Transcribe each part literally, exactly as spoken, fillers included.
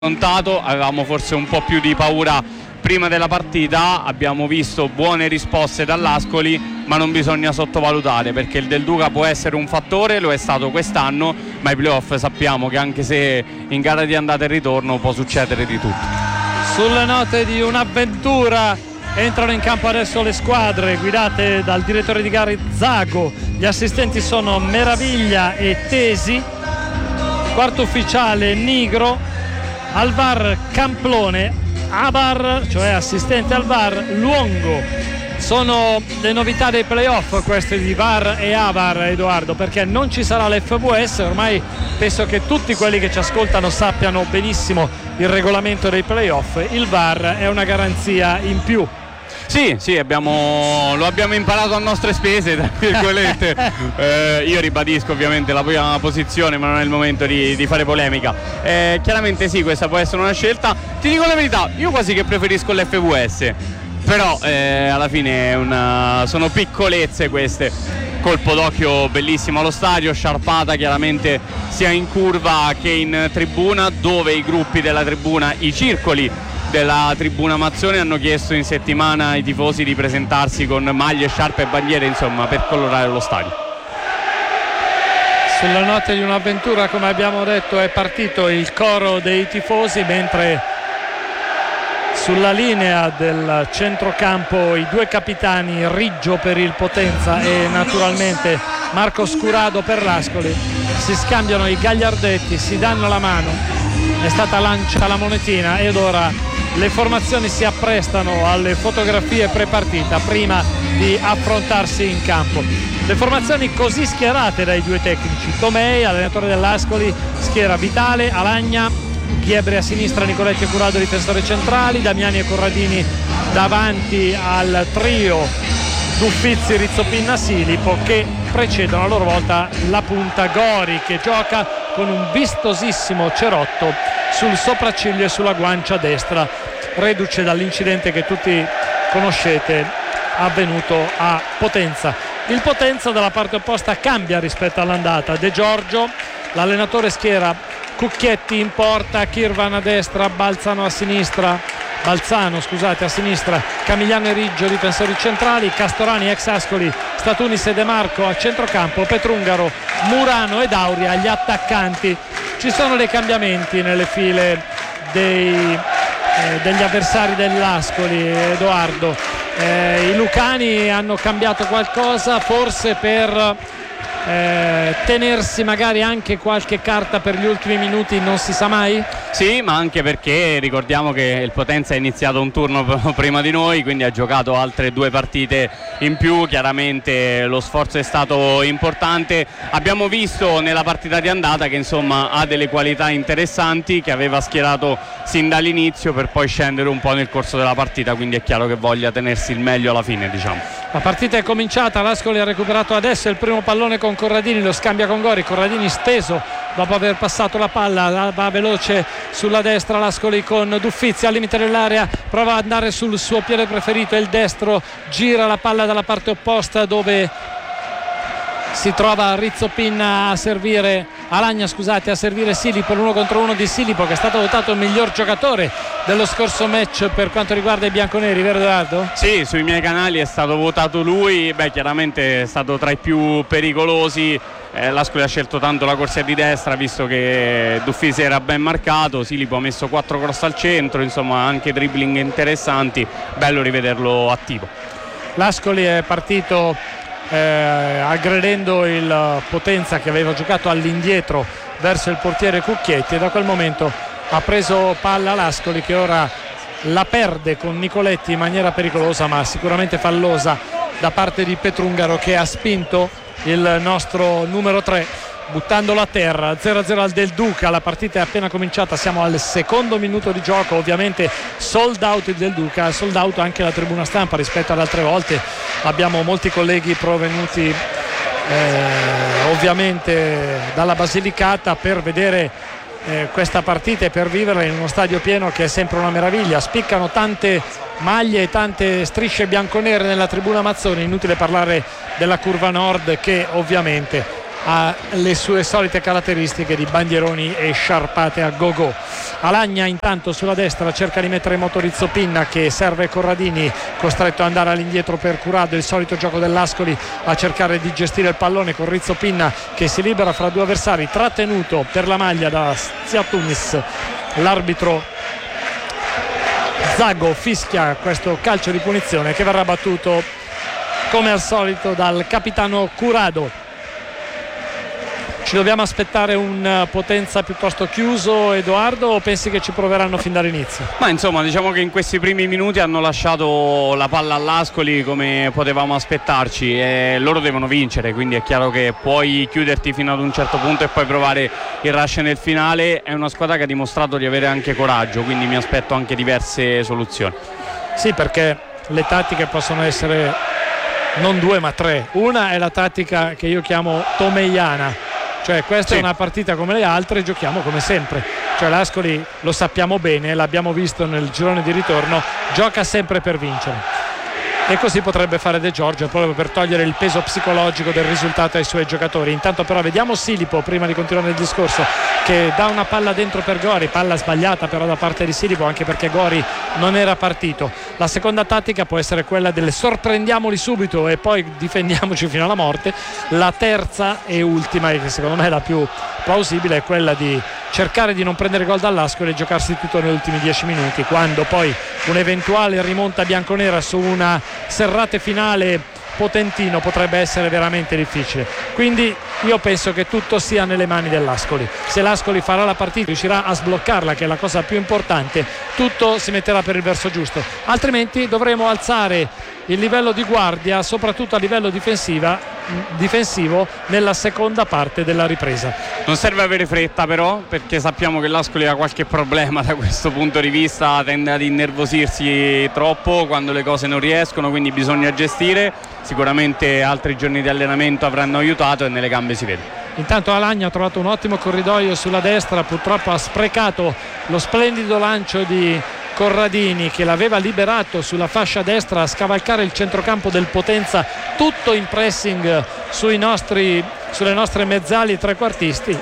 Contato, avevamo forse un po' più di paura prima della partita, abbiamo visto buone risposte dall'Ascoli, ma non bisogna sottovalutare, perché il Del Duca può essere un fattore, lo è stato quest'anno, ma i playoff sappiamo che anche se in gara di andata e ritorno può succedere di tutto. Sulle note di un'avventura entrano in campo adesso le squadre guidate dal direttore di gare Zago, gli assistenti sono Meraviglia e Tesi, quarto ufficiale Nigro, al V A R Camplone, a V A R, cioè assistente al V A R Luongo. Sono le novità dei playoff queste di V A R e A V A R, Edoardo, perché non ci sarà l'F V S. Ormai penso che tutti quelli che ci ascoltano sappiano benissimo il regolamento dei playoff. Il V A R è una garanzia in più. Sì, sì, abbiamo, lo abbiamo imparato a nostre spese, tra virgolette. eh, io ribadisco ovviamente la prima posizione, ma non è il momento di, di fare polemica. Eh, chiaramente sì, questa può essere una scelta. Ti dico la verità, io quasi che preferisco l'F V S, però eh, alla fine è una, sono piccolezze queste. Colpo d'occhio bellissimo allo stadio, sciarpata chiaramente sia in curva che in tribuna, dove i gruppi della tribuna, i circoli della tribuna Mazzone hanno chiesto in settimana ai tifosi di presentarsi con maglie, sciarpe e bandiere, insomma, per colorare lo stadio. Sulla notte di un'avventura, come abbiamo detto, è partito il coro dei tifosi, mentre sulla linea del centrocampo i due capitani, Riggio per il Potenza e naturalmente Marco Scurado per l'Ascoli, si scambiano i gagliardetti, si danno la mano. È stata lanciata la monetina ed ora le formazioni si apprestano alle fotografie prepartita prima di affrontarsi in campo. Le formazioni così schierate dai due tecnici: Tomei, allenatore dell'Ascoli, schiera Vitale, Alagna, Chiebri a sinistra, Nicoletti e Curado difensori centrali, Damiani e Corradini davanti al trio Duffizzi, Rizzopinna, Silipo, che precedono a loro volta la punta Gori, che gioca con un vistosissimo cerotto sul sopracciglio e sulla guancia destra, reduce dall'incidente che tutti conoscete avvenuto a Potenza. Il Potenza dalla parte opposta cambia rispetto all'andata. De Giorgio, l'allenatore, schiera Cucchietti in porta, Kirvan a destra, Balzano a sinistra Balzano scusate a sinistra, Camigliano e Riggio difensori centrali, Castorani ex Ascoli, Statunis e De Marco a centrocampo, Petrungaro, Murano ed Auria gli attaccanti. Ci sono dei cambiamenti nelle file dei, eh, degli avversari dell'Ascoli, Edoardo. Eh, i lucani hanno cambiato qualcosa, forse per eh, tenersi magari anche qualche carta per gli ultimi minuti, non si sa mai? Sì, ma anche perché ricordiamo che il Potenza ha iniziato un turno prima di noi, quindi ha giocato altre due partite in più. Chiaramente lo sforzo è stato importante. Abbiamo visto nella partita di andata che insomma ha delle qualità interessanti, che aveva schierato sin dall'inizio per poi scendere un po' nel corso della partita, quindi è chiaro che voglia tenersi il meglio alla fine, diciamo. La partita è cominciata, l'Ascoli ha recuperato adesso il primo pallone con Corradini, lo scambia con Gori, Corradini steso dopo aver passato la palla, va veloce sulla destra l'Ascoli con Duffizzi al limite dell'area, prova ad andare sul suo piede preferito, il destro, gira la palla dalla parte opposta dove si trova Rizzopinna a servire Alagna scusate a servire Silipo, l'uno contro uno di Silipo, che è stato votato il miglior giocatore dello scorso match per quanto riguarda i bianconeri, vero Edoardo? Sì, sui miei canali è stato votato lui. Beh, chiaramente è stato tra i più pericolosi. eh, l'Ascoli ha scelto tanto la corsia di destra, visto che Duffisi era ben marcato, Silipo ha messo quattro cross al centro, insomma anche dribbling interessanti, bello rivederlo attivo. L'Ascoli è partito Eh, aggredendo il Potenza, che aveva giocato all'indietro verso il portiere Cucchietti, e da quel momento ha preso palla l'Ascoli, che ora la perde con Nicoletti in maniera pericolosa ma sicuramente fallosa da parte di Petrungaro, che ha spinto il nostro numero tre buttandolo a terra. Zero a zero al Del Duca, la partita è appena cominciata, siamo al secondo minuto di gioco, ovviamente sold out il Del Duca, sold out anche la tribuna stampa rispetto ad altre volte. Abbiamo molti colleghi provenuti eh, ovviamente dalla Basilicata per vedere eh, questa partita e per viverla in uno stadio pieno, che è sempre una meraviglia. Spiccano tante maglie e tante strisce bianconere nella tribuna Mazzoni, inutile parlare della curva nord, che ovviamente ha le sue solite caratteristiche di bandieroni e sciarpate a go-go. Alagna intanto sulla destra cerca di mettere in moto Rizzopinna, che serve Corradini, costretto ad andare all'indietro per Curado. Il solito gioco dell'Ascoli a cercare di gestire il pallone con Rizzopinna che si libera fra due avversari, trattenuto per la maglia da Ziatunis. L'arbitro Zago fischia questo calcio di punizione che verrà battuto come al solito dal capitano Curado. Ci dobbiamo aspettare un Potenza piuttosto chiuso, Edoardo, o pensi che ci proveranno fin dall'inizio? Ma insomma, diciamo che in questi primi minuti hanno lasciato la palla all'Ascoli come potevamo aspettarci, e loro devono vincere, quindi è chiaro che puoi chiuderti fino ad un certo punto e poi provare il rush nel finale. È una squadra che ha dimostrato di avere anche coraggio, quindi mi aspetto anche diverse soluzioni. Sì, perché le tattiche possono essere non due ma tre. Una è la tattica che io chiamo tomeiana, cioè questa sì. È una partita come le altre, giochiamo come sempre, cioè l'Ascoli, lo sappiamo bene, l'abbiamo visto nel girone di ritorno, gioca sempre per vincere, e così potrebbe fare De Giorgio proprio per togliere il peso psicologico del risultato ai suoi giocatori. Intanto però vediamo Silipo, prima di continuare il discorso, che dà una palla dentro per Gori, palla sbagliata però da parte di Silipo, anche perché Gori non era partito. La seconda tattica può essere quella del sorprendiamoli subito e poi difendiamoci fino alla morte. La terza e ultima, e che secondo me è la più plausibile, è quella di cercare di non prendere gol dall'Ascoli e giocarsi tutto negli ultimi dieci minuti, quando poi un'eventuale rimonta bianconera su una serrate finale potentino potrebbe essere veramente difficile. Quindi io penso che tutto sia nelle mani dell'Ascoli. Se l'Ascoli farà la partita, riuscirà a sbloccarla, che è la cosa più importante, tutto si metterà per il verso giusto, altrimenti dovremo alzare il livello di guardia, soprattutto a livello difensiva, difensivo nella seconda parte della ripresa. Non serve avere fretta però, perché sappiamo che l'Ascoli ha qualche problema da questo punto di vista, tende ad innervosirsi troppo quando le cose non riescono, quindi bisogna gestire. Sicuramente altri giorni di allenamento avranno aiutato e nelle gambe si vede. Intanto Alagna ha trovato un ottimo corridoio sulla destra, purtroppo ha sprecato lo splendido lancio di Corradini, che l'aveva liberato sulla fascia destra a scavalcare il centrocampo del Potenza, tutto in pressing sui nostri, sulle nostre mezzali e trequartisti,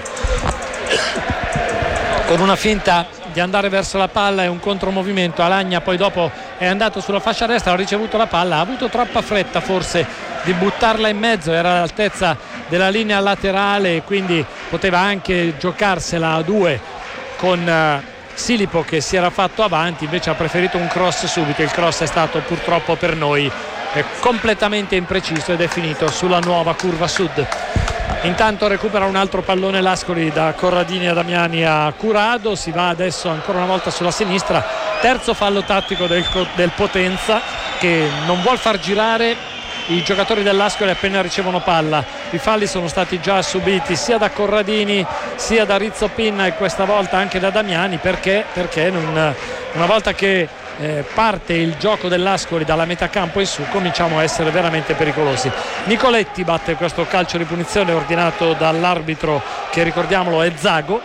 con una finta di andare verso la palla e un contromovimento. Alagna poi dopo è andato sulla fascia destra, ha ricevuto la palla, ha avuto troppa fretta forse di buttarla in mezzo, era all'altezza della linea laterale e quindi poteva anche giocarsela a due con uh, Silipo che si era fatto avanti, invece ha preferito un cross subito. Il cross è stato purtroppo per noi è completamente impreciso ed è finito sulla nuova curva sud. Intanto recupera un altro pallone l'Ascoli da Corradini a Damiani a Curado, si va adesso ancora una volta sulla sinistra, terzo fallo tattico del, del Potenza, che non vuol far girare i giocatori dell'Ascoli appena ricevono palla. I falli sono stati già subiti sia da Corradini sia da Rizzopinna e questa volta anche da Damiani, perché, perché non, una volta che eh, parte il gioco dell'Ascoli dalla metà campo in su cominciamo a essere veramente pericolosi. Nicoletti batte questo calcio di punizione ordinato dall'arbitro, che ricordiamolo è Zago.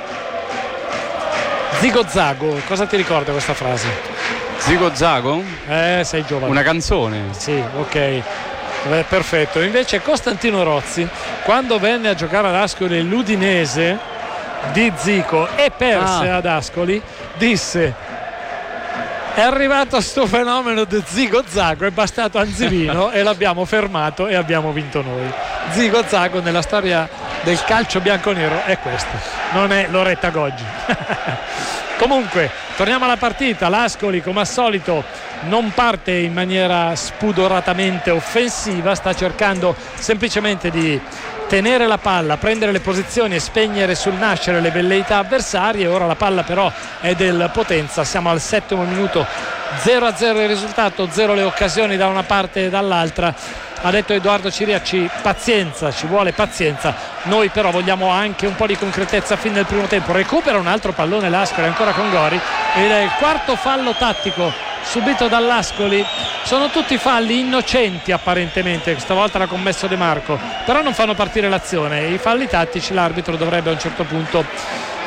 Zigo Zago, cosa ti ricorda questa frase? Zigo Zago? Eh, sei giovane. Una canzone. Sì, ok. Eh, perfetto. Invece Costantino Rozzi, quando venne a giocare ad Ascoli l'Udinese di Zico e perse ah. ad Ascoli, disse: è arrivato sto fenomeno di Zigo Zago, è bastato Anzivino e l'abbiamo fermato e abbiamo vinto noi. Zigo Zago nella storia del calcio bianconero è questo, non è Loretta Goggi. Comunque torniamo alla partita. L'Ascoli come al solito non parte in maniera spudoratamente offensiva, sta cercando semplicemente di tenere la palla, prendere le posizioni e spegnere sul nascere le velleità avversarie. Ora la palla però è del Potenza, siamo al settimo minuto, zero a zero il risultato, zero le occasioni da una parte e dall'altra. Ha detto Edoardo Ciriaci, pazienza, ci vuole pazienza, noi però vogliamo anche un po' di concretezza fin nel primo tempo. Recupera un altro pallone l'Ascoli ancora con Gori ed è il quarto fallo tattico subito dall'Ascoli. Sono tutti falli innocenti apparentemente, questa volta l'ha commesso De Marco, però non fanno partire l'azione. I falli tattici l'arbitro dovrebbe a un certo punto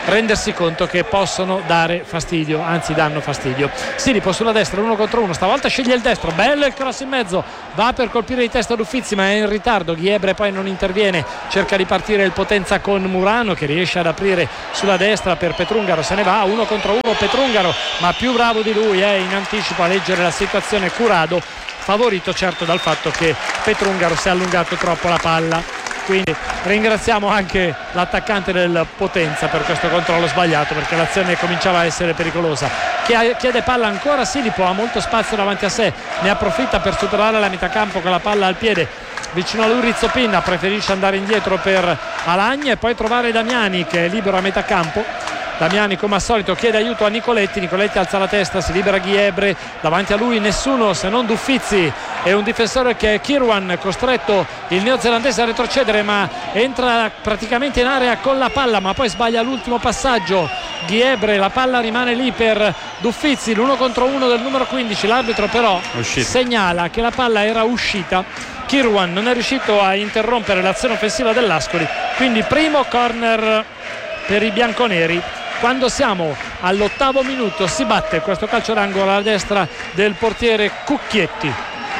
rendersi conto che possono dare fastidio, anzi danno fastidio. Silipo sulla destra, uno contro uno, stavolta sceglie il destro, bello il cross in mezzo, va per colpire di testa D'Uffizi ma è in ritardo, Ghiebre poi non interviene, cerca di partire il Potenza con Murano che riesce ad aprire sulla destra per Petrungaro, se ne va uno contro uno Petrungaro, ma più bravo di lui è in anticipo a leggere la situazione Curado, favorito certo dal fatto che Petrungaro si è allungato troppo la palla. Quindi ringraziamo anche l'attaccante del Potenza per questo controllo sbagliato, perché l'azione cominciava a essere pericolosa. Chiede palla ancora Silipo, ha molto spazio davanti a sé, ne approfitta per superare la metà campo con la palla al piede. Vicino a lui Rizzopinna, preferisce andare indietro per Alagna e poi trovare Damiani che è libero a metà campo. Damiani come al solito chiede aiuto a Nicoletti, Nicoletti alza la testa, si libera Ghiebre, davanti a lui nessuno se non D'Uffizi e un difensore che è Kirwan, costretto il neozelandese a retrocedere ma entra praticamente in area con la palla ma poi sbaglia l'ultimo passaggio. Ghiebre, la palla rimane lì per D'Uffizi, l'uno contro uno del numero quindici, l'arbitro però uscita. Segnala che la palla era uscita. Kirwan non è riuscito a interrompere l'azione offensiva dell'Ascoli, quindi primo corner per i bianconeri. Quando siamo all'ottavo minuto si batte questo calcio d'angolo alla destra del portiere Cucchietti.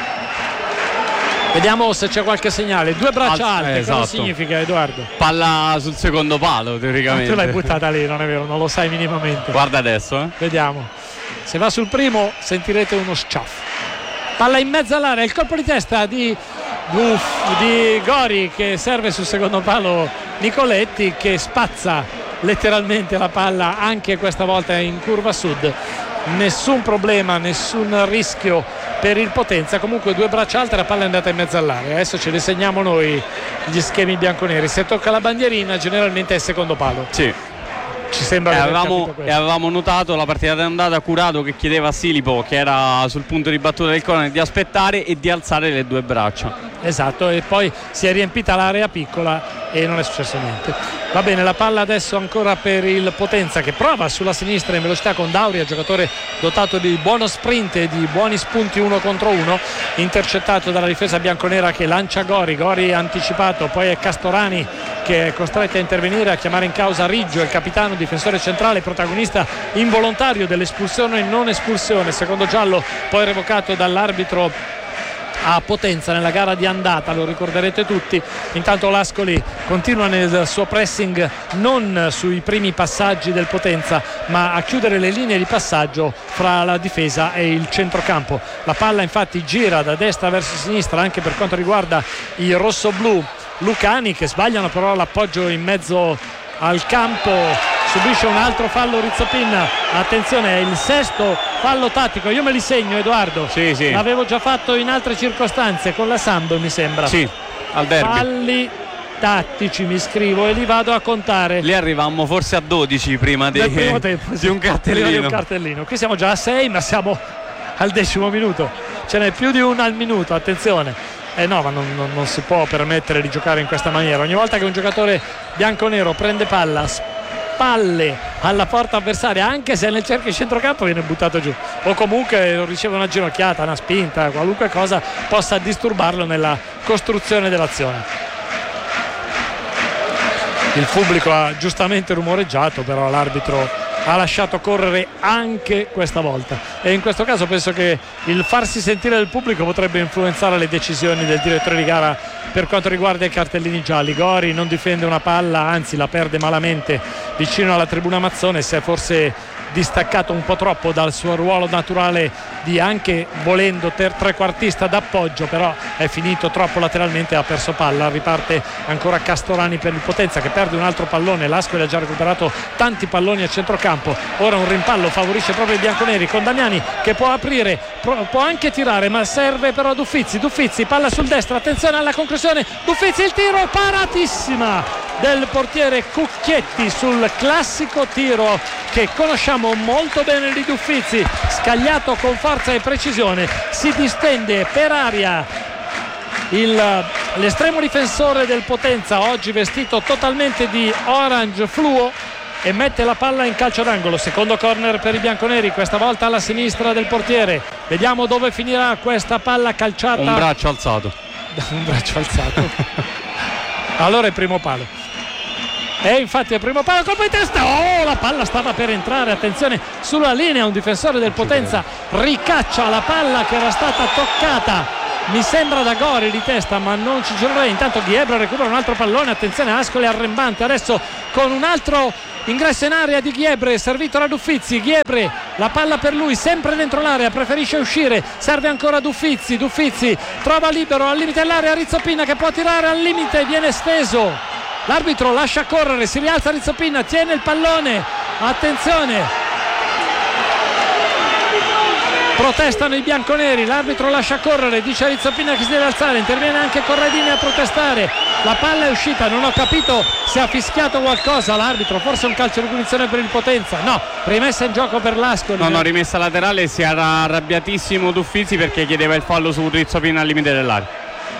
Vediamo se c'è qualche segnale. Due braccia Al- alte, esatto. cosa significa, Edoardo? Palla sul secondo palo teoricamente. Tu l'hai buttata lì, non è vero, non lo sai minimamente. Guarda adesso, eh. Vediamo. Se va sul primo sentirete uno schiaffo. Palla in mezzo all'area, il colpo di testa di, uff, di Gori che serve sul secondo palo Nicoletti che spazza letteralmente la palla anche questa volta in curva sud. Nessun problema, nessun rischio per il Potenza, comunque due braccia alte, la palla è andata in mezzo all'area. Adesso ce le segniamo noi gli schemi bianconeri, se tocca la bandierina generalmente è il secondo palo. Sì. Ci sembra E di aver avevamo, capito e questo. avevamo notato la partita d'andata Curado che chiedeva a Silipo, che era sul punto di battuta del corner, di aspettare e di alzare le due braccia. Esatto, e poi si è riempita l'area piccola e non è successo niente. Va bene, la palla adesso ancora per il Potenza che prova sulla sinistra in velocità con Dauria, giocatore dotato di buono sprint e di buoni spunti uno contro uno, intercettato dalla difesa bianconera che lancia Gori, Gori anticipato, poi è Castorani che è costretto a intervenire, a chiamare in causa Riggio, il capitano, difensore centrale, protagonista involontario dell'espulsione e non espulsione, secondo giallo poi revocato dall'arbitro a Potenza nella gara di andata, lo ricorderete tutti. Intanto l'Ascoli continua nel suo pressing non sui primi passaggi del Potenza ma a chiudere le linee di passaggio fra la difesa e il centrocampo. La palla infatti gira da destra verso sinistra anche per quanto riguarda i rossoblù lucani, che sbagliano però l'appoggio in mezzo al campo. Subisce un altro fallo Rizzopinna, attenzione, è il sesto fallo tattico, io me li segno, Edoardo. Sì, sì. L'avevo già fatto in altre circostanze con la Sambo, mi sembra. Sì, al derby. Falli tattici mi scrivo e li vado a contare. Lì arrivavamo forse a dodici prima di, Nel primo tempo, di sì. un Prima cartellino. di un cartellino. Qui siamo già a sei ma siamo al decimo minuto, ce n'è più di uno al minuto, attenzione. Eh no, ma non, non, non si può permettere di giocare in questa maniera. Ogni volta che un giocatore bianconero prende palla, spalle alla porta avversaria, anche se è nel cerchio di centrocampo, viene buttato giù, o comunque riceve una ginocchiata, una spinta, qualunque cosa possa disturbarlo nella costruzione dell'azione. Il pubblico ha giustamente rumoreggiato, però l'arbitro ha lasciato correre anche questa volta, e in questo caso penso che il farsi sentire del pubblico potrebbe influenzare le decisioni del direttore di gara per quanto riguarda i cartellini gialli. Gori non difende una palla, anzi la perde malamente vicino alla tribuna Mazzone, si è forse distaccato un po' troppo dal suo ruolo naturale di, anche volendo, ter- trequartista d'appoggio, però è finito troppo lateralmente, ha perso palla. Riparte ancora Castorani per il Potenza che perde un altro pallone. L'Ascoli ha già recuperato tanti palloni a centrocampo, ora un rimpallo favorisce proprio i bianconeri con Damiani che può aprire, pro- può anche tirare, ma serve però D'Uffizi. D'Uffizi, palla sul destro, attenzione alla conclusione, D'Uffizi, il tiro, paratissima del portiere Cucchietti sul classico tiro che conosciamo molto bene di D'Uffizi, scagliato con forza e precisione, si distende per aria il, l'estremo difensore del Potenza, oggi vestito totalmente di orange fluo, e mette la palla in calcio d'angolo. Secondo corner per i bianconeri, questa volta alla sinistra del portiere. Vediamo dove finirà questa palla calciata. Un braccio alzato. Un braccio alzato. Allora il primo palo. E infatti il primo palo, colpo di testa, oh, la palla stava per entrare, attenzione sulla linea, un difensore del Potenza ricaccia la palla che era stata toccata, mi sembra da Gori di testa, ma non ci giurerei. Intanto Ghiebro recupera un altro pallone, attenzione Ascoli arrembante adesso con un altro ingresso in area di Ghiebre, servito da Duffizi. Ghiebre, la palla per lui, sempre dentro l'area, preferisce uscire, serve ancora Duffizi. Duffizi trova libero al limite dell'area Rizzopinna che può tirare al limite, viene steso. L'arbitro lascia correre, si rialza Rizzopinna, tiene il pallone, attenzione, protestano i bianconeri, l'arbitro lascia correre, dice a Rizzopinna che si deve alzare, interviene anche Corradini a protestare, la palla è uscita, non ho capito se ha fischiato qualcosa l'arbitro, forse un calcio di punizione per il Potenza, no, rimessa in gioco per l'Ascoli. No, no, rimessa laterale, si era arrabbiatissimo Duffizi perché chiedeva il fallo su Rizzopinna al limite dell'area.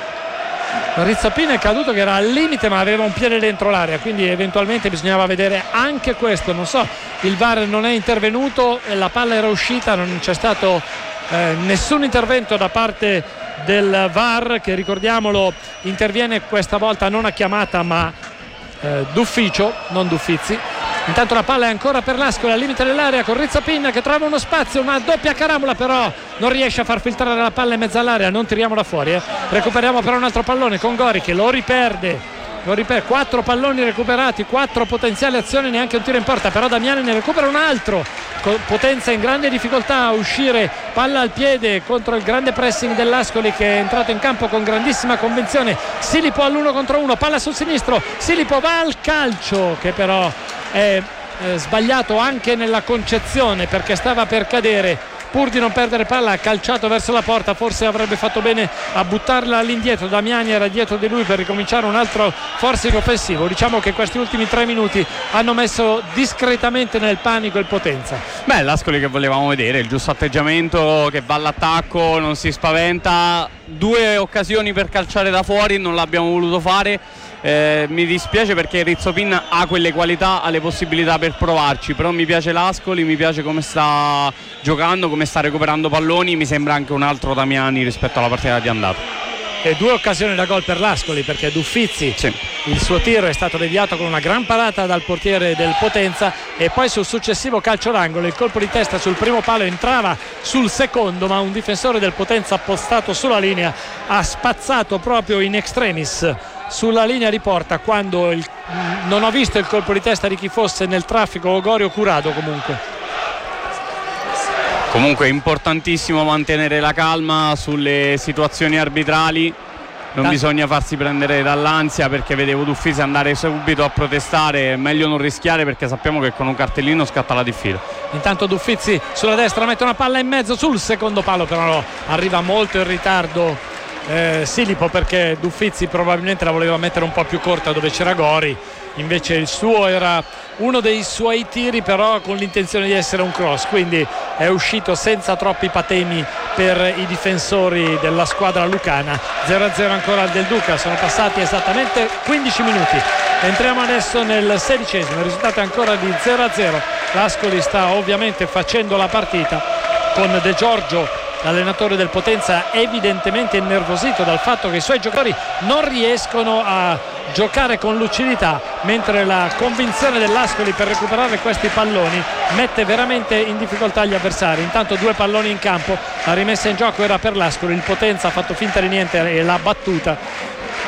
Rizzopinna è caduto che era al limite ma aveva un piede dentro l'area, quindi eventualmente bisognava vedere anche questo, non so, il V A R non è intervenuto, la palla era uscita, non c'è stato eh, nessun intervento da parte del V A R che, ricordiamolo, interviene questa volta non a chiamata ma eh, d'ufficio, non d'Uffizi. Intanto la palla è ancora per l'Ascoli al limite dell'area con Rizzopinna che trova uno spazio, una doppia carambola, però non riesce a far filtrare la palla in mezzo all'area, non tiriamola fuori, eh. Recuperiamo però un altro pallone con Gori che lo riperde, lo riperde, quattro palloni recuperati, quattro potenziali azioni, neanche un tiro in porta, però Damiani ne recupera un altro. Potenza in grande difficoltà a uscire, palla al piede contro il grande pressing dell'Ascoli che è entrato in campo con grandissima convinzione. Silipo all'uno contro uno, palla sul sinistro, Silipo va al calcio che però è eh, sbagliato anche nella concezione perché stava per cadere. Pur di non perdere palla ha calciato verso la porta, forse avrebbe fatto bene a buttarla all'indietro. Damiani era dietro di lui per ricominciare un altro forcing offensivo. Diciamo che questi ultimi tre minuti hanno messo discretamente nel panico il Potenza. Beh, l'Ascoli che volevamo vedere, il giusto atteggiamento, che va all'attacco, non si spaventa, due occasioni per calciare da fuori, non l'abbiamo voluto fare. Eh, mi dispiace perché Rizzopinna ha quelle qualità, ha le possibilità per provarci, però mi piace l'Ascoli, mi piace come sta giocando, come sta recuperando palloni, mi sembra anche un altro Damiani rispetto alla partita di andata. E due occasioni da gol per l'Ascoli perché Duffizi, sì, il suo tiro è stato deviato con una gran parata dal portiere del Potenza e poi sul successivo calcio d'angolo il colpo di testa sul primo palo entrava sul secondo, ma un difensore del Potenza appostato sulla linea ha spazzato proprio in extremis sulla linea di porta quando il, non ho visto il colpo di testa di chi fosse nel traffico, Ogorio Curado comunque. Comunque è importantissimo mantenere la calma sulle situazioni arbitrali, non bisogna farsi prendere dall'ansia perché vedevo Duffizi andare subito a protestare, è meglio non rischiare perché sappiamo che con un cartellino scatta la diffida. Intanto Duffizi sulla destra mette una palla in mezzo sul secondo palo, però arriva molto in ritardo Eh, Silipo perché Duffizi probabilmente la voleva mettere un po' più corta dove c'era Gori, invece il suo era uno dei suoi tiri però con l'intenzione di essere un cross, quindi è uscito senza troppi patemi per i difensori della squadra lucana. Zero a zero ancora al Del Duca, sono passati esattamente quindici minuti, entriamo adesso nel sedicesimo, il risultato è ancora di zero a zero. l'Ascoli sta ovviamente facendo la partita con De Giorgio, l'allenatore del Potenza, evidentemente innervosito dal fatto che i suoi giocatori non riescono a giocare con lucidità, mentre la convinzione dell'Ascoli per recuperare questi palloni mette veramente in difficoltà gli avversari. Intanto due palloni in campo, la rimessa in gioco era per l'Ascoli, il Potenza ha fatto finta di niente e l'ha battuta.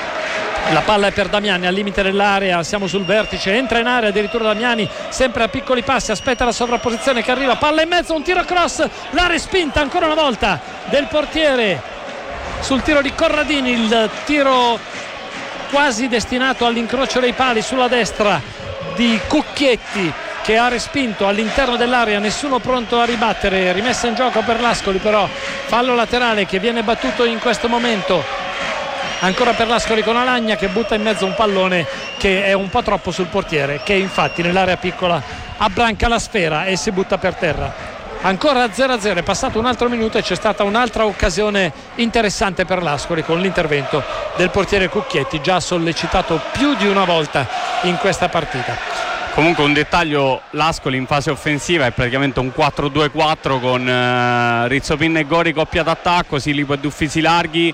La palla è per Damiani al limite dell'area, siamo sul vertice, entra in area addirittura Damiani, sempre a piccoli passi, aspetta la sovrapposizione che arriva, palla in mezzo, un tiro cross, la respinta ancora una volta del portiere sul tiro di Corradini, il tiro quasi destinato all'incrocio dei pali sulla destra di Cucchietti che ha respinto all'interno dell'area, nessuno pronto a ribattere, rimessa in gioco per l'Ascoli, però fallo laterale che viene battuto in questo momento ancora per l'Ascoli con Alagna che butta in mezzo un pallone che è un po' troppo sul portiere, che infatti nell'area piccola abbranca la sfera e si butta per terra. Ancora zero a zero, è passato un altro minuto e c'è stata un'altra occasione interessante per l'Ascoli con l'intervento del portiere Cucchietti, già sollecitato più di una volta in questa partita. Comunque un dettaglio, l'Ascoli in fase offensiva è praticamente un quattro due quattro con eh, Rizzopinna e Gori coppia d'attacco, Silipo e Duffizi larghi,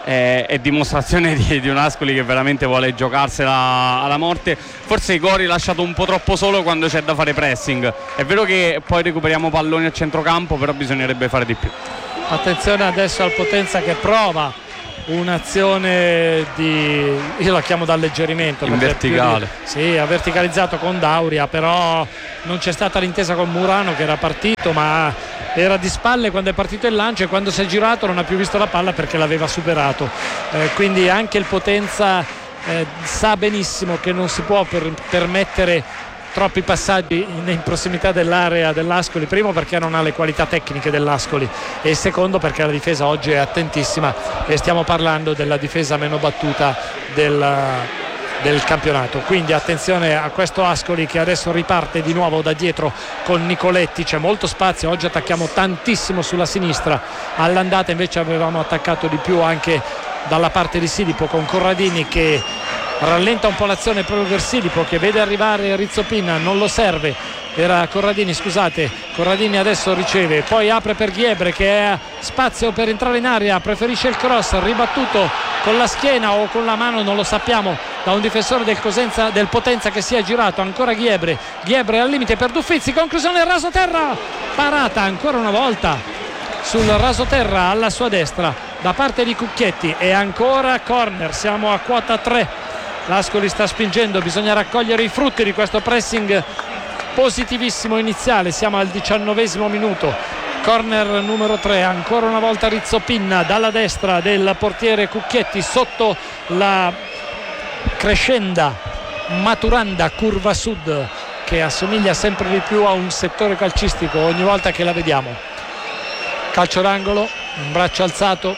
è, è dimostrazione di, di un Ascoli che veramente vuole giocarsela alla morte. Forse Gori lasciato un po' troppo solo quando c'è da fare pressing. È vero che poi recuperiamo palloni a centrocampo, però bisognerebbe fare di più. Attenzione adesso al Potenza che prova un'azione di, io la chiamo d'alleggerimento, in verticale, di, sì, ha verticalizzato con Dauria, però non c'è stata l'intesa con Murano che era partito, ma era di spalle quando è partito il lancio, e quando si è girato non ha più visto la palla perché l'aveva superato, eh, quindi anche il Potenza eh, sa benissimo che non si può per, permettere troppi passaggi in prossimità dell'area dell'Ascoli, primo perché non ha le qualità tecniche dell'Ascoli e secondo perché la difesa oggi è attentissima e stiamo parlando della difesa meno battuta del, del campionato. Quindi attenzione a questo Ascoli che adesso riparte di nuovo da dietro con Nicoletti, c'è molto spazio, oggi attacchiamo tantissimo sulla sinistra, all'andata invece avevamo attaccato di più anche dalla parte di Silipo con Corradini che rallenta un po' l'azione proprio per Silipo che vede arrivare Rizzopin, non lo serve, era Corradini, scusate, Corradini adesso riceve, poi apre per Ghiebre che ha spazio per entrare in area, preferisce il cross, ribattuto con la schiena o con la mano, non lo sappiamo, da un difensore del Cosenza, del Potenza che si è girato, ancora Ghiebre, Ghiebre al limite per Duffizzi, conclusione raso terra, parata ancora una volta sul raso terra alla sua destra da parte di Cucchetti e ancora corner, siamo a quota tre. L'Ascoli sta spingendo, bisogna raccogliere i frutti di questo pressing positivissimo iniziale, siamo al diciannovesimo minuto, corner numero tre, ancora una volta Rizzopin dalla destra del portiere Cucchetti sotto la crescenda Maturanda curva sud che assomiglia sempre di più a un settore calcistico ogni volta che la vediamo. Calcio d'angolo, un braccio alzato,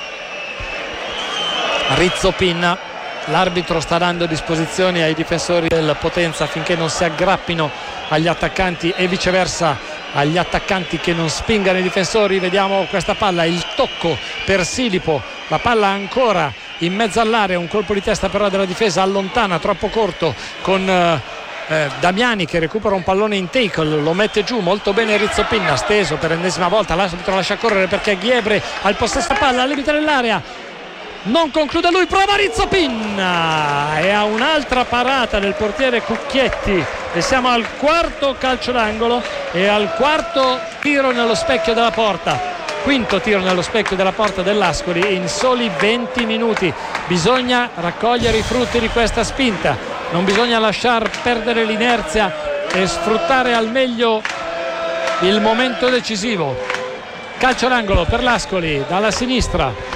Rizzopin. L'arbitro sta dando disposizioni ai difensori del Potenza affinché non si aggrappino agli attaccanti e viceversa agli attaccanti che non spingano i difensori. Vediamo questa palla, il tocco per Silipo, la palla ancora in mezzo all'area, un colpo di testa però della difesa allontana, troppo corto con eh, Damiani che recupera un pallone in take, lo mette giù molto bene Rizzopin, steso per l'ennesima volta, l'arbitro lascia correre perché Ghiebre ha il possesso palla al limite dell'area, non conclude lui, prova Rizzopin e ha un'altra parata del portiere Cucchetti e siamo al quarto calcio d'angolo e al quarto tiro nello specchio della porta, quinto tiro nello specchio della porta dell'Ascoli in soli venti minuti. Bisogna raccogliere i frutti di questa spinta, non bisogna lasciar perdere l'inerzia e sfruttare al meglio il momento decisivo. Calcio d'angolo per l'Ascoli dalla sinistra,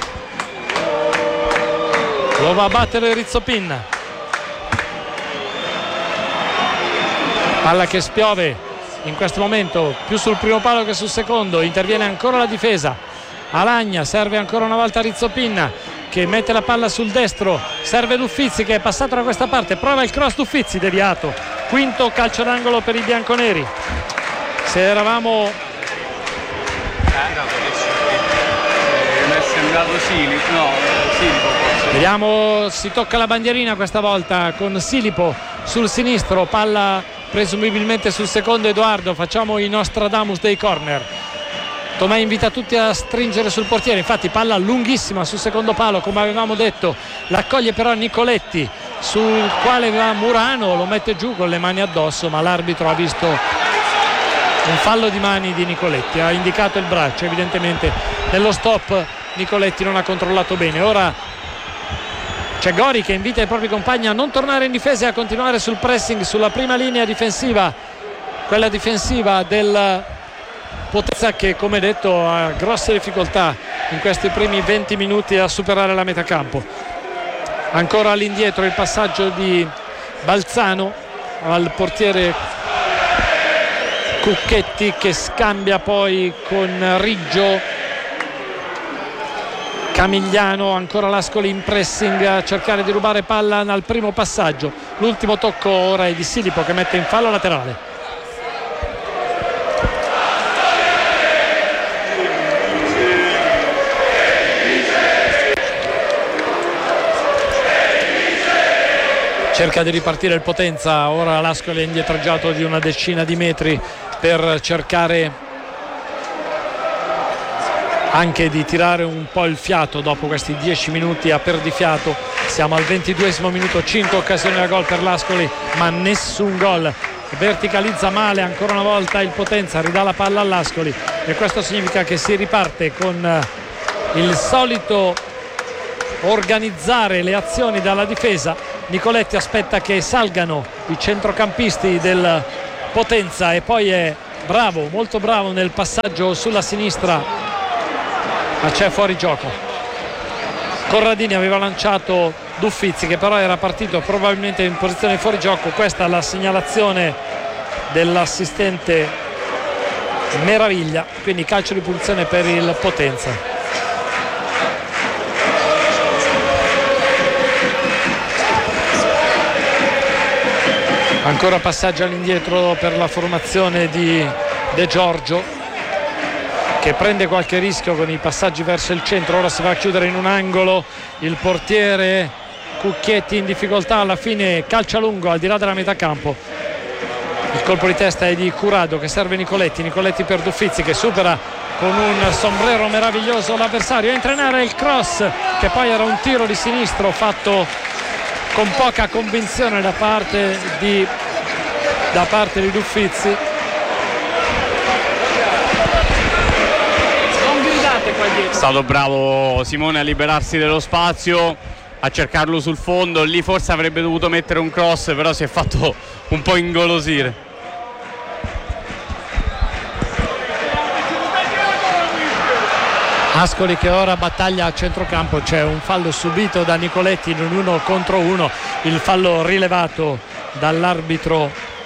lo va a battere Rizzopin, palla che spiove in questo momento più sul primo palo che sul secondo, interviene ancora la difesa, Alagna, serve ancora una volta Rizzopin che mette la palla sul destro, serve Duffizzi che è passato da questa parte, prova il cross Duffizzi, deviato. Quinto calcio d'angolo per i bianconeri. Se eravamo mi è sembrato Silipo, no, Silipo. Vediamo, si tocca la bandierina questa volta con Silipo sul sinistro, palla presumibilmente sul secondo Edoardo, facciamo i Nostradamus dei corner. Tomè invita tutti a stringere sul portiere, infatti palla lunghissima sul secondo palo come avevamo detto, l'accoglie però Nicoletti sul quale va Murano, lo mette giù con le mani addosso, ma l'arbitro ha visto un fallo di mani di Nicoletti, ha indicato il braccio, evidentemente nello stop Nicoletti non ha controllato bene. Ora c'è Gori che invita i propri compagni a non tornare in difesa e a continuare sul pressing sulla prima linea difensiva, quella difensiva del Potenza che come detto ha grosse difficoltà in questi primi venti minuti a superare la metà campo. Ancora all'indietro il passaggio di Balzano al portiere Cucchetti che scambia poi con Riggio. Camigliano, ancora l'Ascoli in pressing a cercare di rubare palla al primo passaggio, l'ultimo tocco ora è di Silipo che mette in fallo laterale. Cerca di ripartire il Potenza, ora l'Ascoli è indietreggiato di una decina di metri per cercare anche di tirare un po' il fiato dopo questi dieci minuti a perdifiato. Siamo al ventiduesimo minuto, cinque occasioni da gol per l'Ascoli ma nessun gol. Verticalizza male ancora una volta il Potenza, ridà la palla all'Ascoli e questo significa che si riparte con il solito organizzare le azioni dalla difesa. Nicoletti aspetta che salgano i centrocampisti del Potenza e poi è bravo, molto bravo nel passaggio sulla sinistra, ma c'è fuori gioco. Corradini aveva lanciato Duffizzi che però era partito probabilmente in posizione di fuori gioco. Questa è la segnalazione dell'assistente Meraviglia, quindi calcio di punizione per il Potenza. Ancora passaggio all'indietro per la formazione di De Giorgio, che prende qualche rischio con i passaggi verso il centro. Ora si va a chiudere in un angolo il portiere Cucchietti in difficoltà, alla fine calcia lungo al di là della metà campo. Il colpo di testa è di Curado che serve Nicoletti, Nicoletti per Duffizzi che supera con un sombrero meraviglioso l'avversario, entra in area il cross che poi era un tiro di sinistro fatto con poca convinzione da parte di, da parte di Duffizzi. Non gridate qua dietro. È stato bravo Simone a liberarsi dello spazio, a cercarlo sul fondo. Lì forse avrebbe dovuto mettere un cross, però si è fatto un po' ingolosire. Ascoli che ora battaglia a centrocampo, c'è un fallo subito da Nicoletti in un uno contro uno, il fallo rilevato dall'arbitro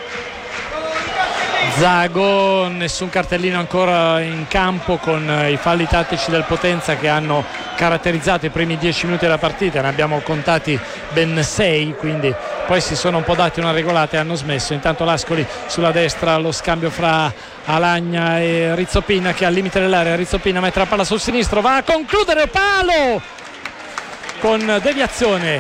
Zago. Nessun cartellino ancora in campo con i falli tattici del Potenza che hanno caratterizzato i primi dieci minuti della partita, ne abbiamo contati ben sei, quindi poi si sono un po' dati una regolata e hanno smesso. Intanto l'Ascoli sulla destra, lo scambio fra Alagna e Rizzopina che è al limite dell'area. Rizzopina mette la palla sul sinistro, va a concludere, palo con deviazione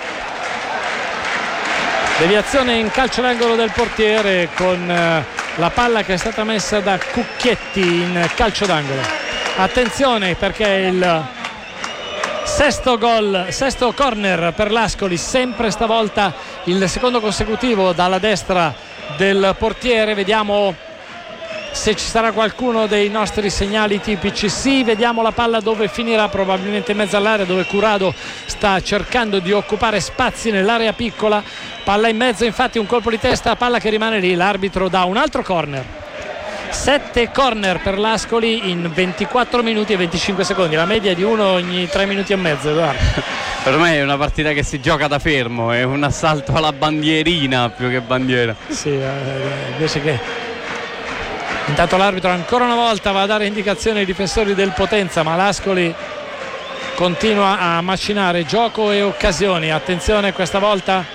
deviazione in calcio d'angolo del portiere, con la palla che è stata messa da Cucchietti in calcio d'angolo. Attenzione perché il sesto gol, sesto corner per l'Ascoli, sempre stavolta il secondo consecutivo dalla destra del portiere. Vediamo se ci sarà qualcuno dei nostri segnali tipici. Sì, vediamo la palla dove finirà, probabilmente in mezzo all'area dove Curado sta cercando di occupare spazi nell'area piccola. Palla in mezzo, infatti un colpo di testa, palla che rimane lì, l'arbitro dà un altro corner. Sette corner per l'Ascoli in ventiquattro minuti e venticinque secondi, la media di uno ogni tre minuti e mezzo, Edoardo. Per me è una partita che si gioca da fermo, è un assalto alla bandierina più che bandiera. Sì, eh, invece che intanto l'arbitro ancora una volta va a dare indicazioni ai difensori del Potenza, ma l'Ascoli continua a macinare gioco e occasioni. Attenzione, questa volta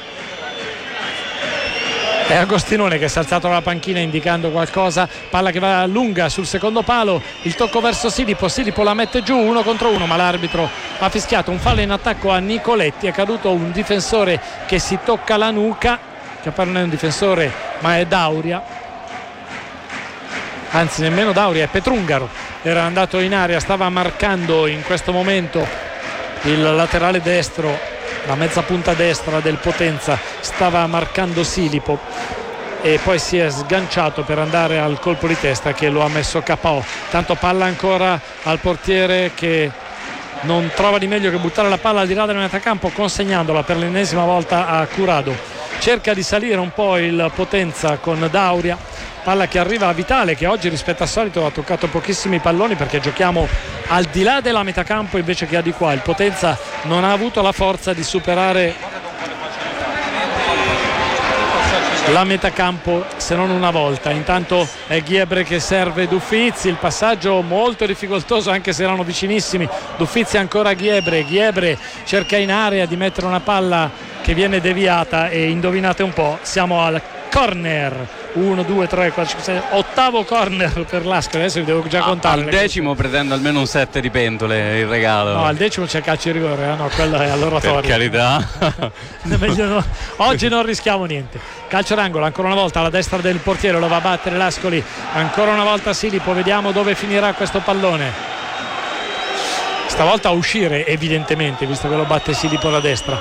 è Agostinone che si è alzato dalla panchina indicando qualcosa. Palla che va lunga sul secondo palo, il tocco verso Silipo, Silipo la mette giù uno contro uno, ma l'arbitro ha fischiato un fallo in attacco a Nicoletti. È caduto un difensore che si tocca la nuca, che poi non è un difensore ma è Dauria, anzi nemmeno Dauria, è Petrungaro, era andato in area, stava marcando in questo momento il laterale destro, la mezza punta destra del Potenza, stava marcando Silipo e poi si è sganciato per andare al colpo di testa che lo ha messo K O. Tanto palla ancora al portiere che non trova di meglio che buttare la palla al di là del metacampo, consegnandola per l'ennesima volta a Curado. Cerca di salire un po' il Potenza con Dauria, palla che arriva a Vitale che oggi rispetto al solito ha toccato pochissimi palloni perché giochiamo al di là della metacampo invece che a di qua. Il Potenza non ha avuto la forza di superare la metacampo se non una volta. Intanto è Ghiebre che serve Duffizzi, il passaggio molto difficoltoso anche se erano vicinissimi. Duffizzi ancora Ghiebre, Ghiebre cerca in area di mettere una palla che viene deviata e indovinate un po', siamo al corner. uno, due, tre, quattro, cinque, sei, ottavo corner per l'Ascoli, adesso vi devo già contare. Al decimo cose. Pretendo almeno un set di pentole il regalo. No, al decimo c'è calcio di rigore, eh? No, quello è all'oratorio. Per carità. Meglio no. Oggi non rischiamo niente. Calcio d'angolo ancora una volta alla destra del portiere, lo va a battere l'Ascoli, ancora una volta Silipo, vediamo dove finirà questo pallone. stavolta a uscire evidentemente, visto che lo batte Silipo da destra.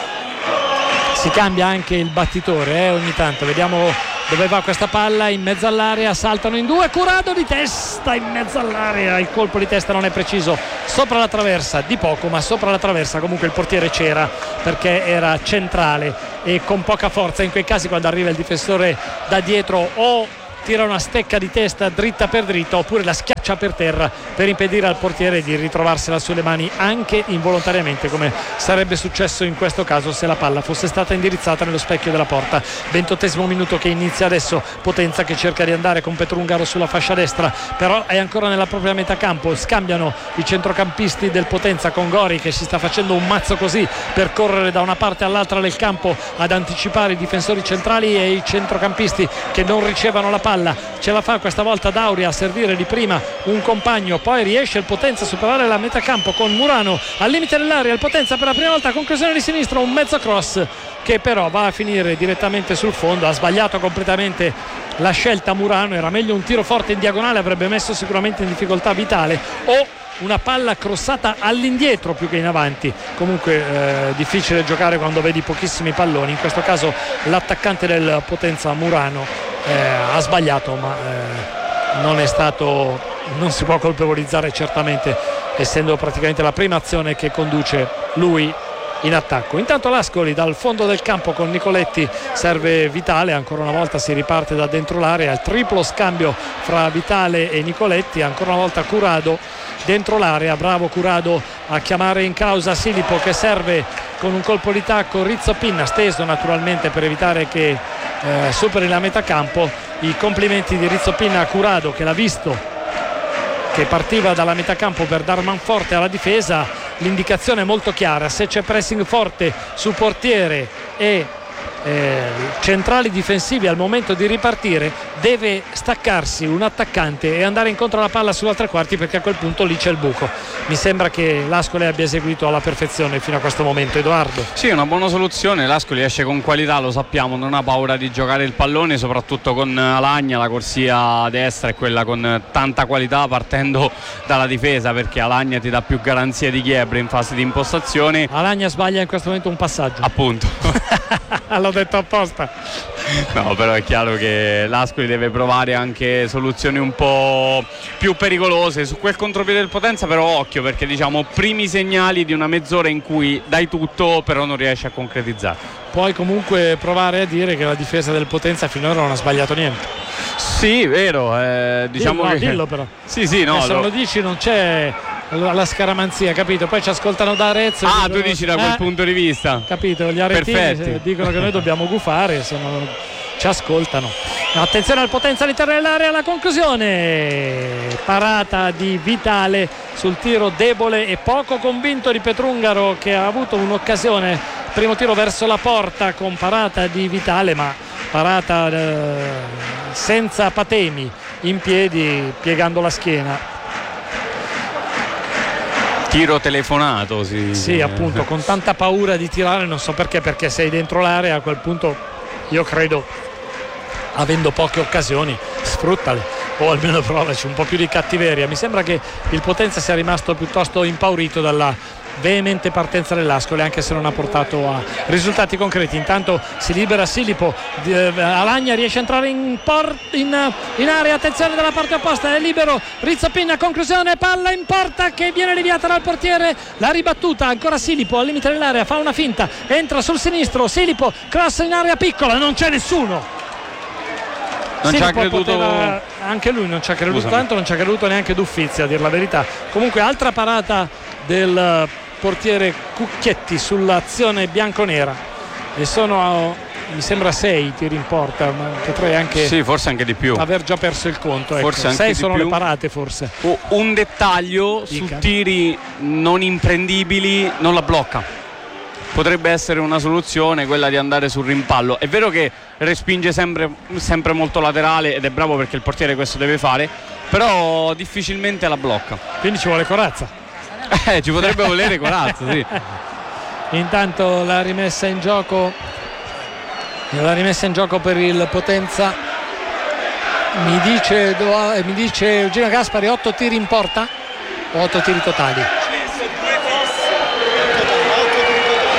Si cambia anche il battitore eh, ogni tanto, vediamo dove va questa palla, in mezzo all'area, saltano in due, Curado di testa in mezzo all'area, il colpo di testa non è preciso, sopra la traversa di poco, ma sopra la traversa comunque il portiere c'era perché era centrale e con poca forza. In quei casi, quando arriva il difensore da dietro, o tira una stecca di testa dritta per dritta oppure la schiaccia per terra per impedire al portiere di ritrovarsela sulle mani anche involontariamente, come sarebbe successo in questo caso se la palla fosse stata indirizzata nello specchio della porta. Ventottesimo minuto che inizia adesso, Potenza che cerca di andare con Petrungaro sulla fascia destra, però è ancora nella propria metà campo. Scambiano i centrocampisti del Potenza con Gori che si sta facendo un mazzo così per correre da una parte all'altra del campo ad anticipare i difensori centrali e i centrocampisti che non ricevono la palla. Ce la fa questa volta Dauria a servire di prima un compagno, poi riesce il Potenza a superare la metà campo con Murano al limite dell'area. Il Potenza per la prima volta, conclusione di sinistro, un mezzo cross che però va a finire direttamente sul fondo. Ha sbagliato completamente la scelta Murano, era meglio un tiro forte in diagonale, avrebbe messo sicuramente in difficoltà Vitale, o una palla crossata all'indietro più che in avanti. Comunque eh, difficile giocare quando vedi pochissimi palloni. In questo caso l'attaccante del Potenza Murano Eh, ha sbagliato, ma eh, non è stato, non si può colpevolizzare certamente, essendo praticamente la prima azione che conduce lui in attacco. Intanto l'Ascoli dal fondo del campo con Nicoletti serve Vitale, ancora una volta si riparte da dentro l'area, il triplo scambio fra Vitale e Nicoletti, ancora una volta Curado dentro l'area, bravo Curado a chiamare in causa Silipo che serve con un colpo di tacco Rizzo Pinna, steso naturalmente per evitare che eh, superi la metà campo. I complimenti di Rizzo Pinna a Curado che l'ha visto che partiva dalla metà campo per dar manforte alla difesa. L'indicazione è molto chiara: se c'è pressing forte su portiere e eh, centrali difensivi al momento di ripartire, deve staccarsi un attaccante e andare incontro alla palla sulla tre quarti, perché a quel punto lì c'è il buco. Mi sembra che l'Ascoli abbia eseguito alla perfezione fino a questo momento. Edoardo? Sì, una buona soluzione. L'Ascoli esce con qualità, lo sappiamo, non ha paura di giocare il pallone, soprattutto con Alagna. La corsia destra è quella con tanta qualità, partendo dalla difesa, perché Alagna ti dà più garanzie di Chiebra in fase di impostazione. Alagna sbaglia in questo momento un passaggio, appunto. L'ho detto apposta. No, però è chiaro che l'Ascoli deve provare anche soluzioni un po' più pericolose su quel contropiede del Potenza. Però occhio, perché diciamo primi segnali di una mezz'ora in cui dai tutto però non riesci a concretizzare. Puoi comunque provare a dire che la difesa del Potenza finora non ha sbagliato niente. Sì, vero, eh, diciamo dillo, che... no, dillo però. Sì, sì, no. Se lo... lo dici non c'è la scaramanzia, capito? Poi ci ascoltano da Arezzo. Ah, dicono, tu dici da quel eh, punto di vista. Capito? Gli aretini Perfetti. dicono che noi dobbiamo gufare, se non ci ascoltano. No, attenzione al Potenza all'interno dell'area, la conclusione. Parata di Vitale sul tiro debole e poco convinto di Petrungaro, che ha avuto un'occasione, primo tiro verso la porta con parata di Vitale, ma parata eh, senza patemi, in piedi, piegando la schiena. Tiro telefonato, sì. Sì, appunto, con tanta paura di tirare, non so perché, perché sei dentro l'area, a quel punto io credo, avendo poche occasioni, sfruttale, o almeno provaci un po' più di cattiveria. Mi sembra che il Potenza sia rimasto piuttosto impaurito dalla veemente partenza dell'Ascoli, anche se non ha portato a risultati concreti. Intanto si libera Silipo, Alagna riesce a entrare in, por- in, in area, attenzione dalla parte opposta, è libero Rizzo Pinna, conclusione, palla in porta che viene deviata dal portiere, la ribattuta, ancora Silipo al limite dell'area, fa una finta, entra sul sinistro, Silipo, cross in area piccola, non c'è nessuno. Non ci ha creduto, poteva, anche lui non ci ha creduto. Scusami. Tanto non ci ha creduto neanche D'Uffizzi, a dir la verità. Comunque altra parata del portiere Cucchietti sull'azione bianconera, e sono, mi sembra, sei tiri in porta, ma potrei anche, sì, forse anche di più, aver già perso il conto, ecco. Forse anche sei di sono più. Le parate forse. Oh, un dettaglio: Dica. Su tiri non imprendibili non la blocca. Potrebbe essere una soluzione quella di andare sul rimpallo. È vero che respinge sempre, sempre molto laterale, ed è bravo perché il portiere questo deve fare, però difficilmente la blocca. Quindi ci vuole corazza. Eh, ci potrebbe volere corazza, sì. Intanto la rimessa in gioco, la rimessa in gioco per il Potenza, mi dice, mi dice Eugenio Gaspari, otto tiri in porta o otto tiri totali?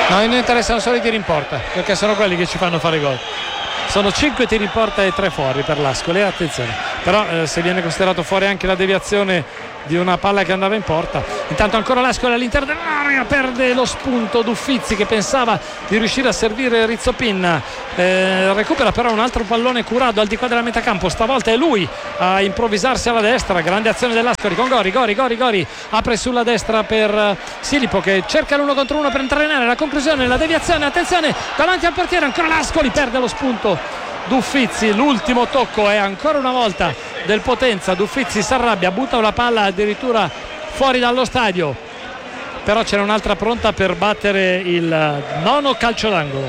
No, non interessano solo i tiri in porta, perché sono quelli che ci fanno fare gol. Sono cinque tiri in porta e tre fuori per l'Ascoli, attenzione. Però eh, se viene considerato fuori anche la deviazione di una palla che andava in porta. Intanto ancora l'Ascoli all'interno dell'area, perde lo spunto Duffizzi che pensava di riuscire a servire Rizzopin, eh, recupera però un altro pallone Curado al di qua della metà campo, stavolta è lui a improvvisarsi alla destra, grande azione dell'Ascoli con Gori, Gori, Gori, Gori apre sulla destra per Silipo che cerca l'uno contro uno per entrare in area, la conclusione, la deviazione, attenzione davanti al portiere, ancora l'Ascoli, perde lo spunto Duffizzi, l'ultimo tocco è ancora una volta del Potenza, Duffizzi si arrabbia, butta una palla addirittura fuori dallo stadio, però c'era un'altra pronta per battere il nono calcio d'angolo.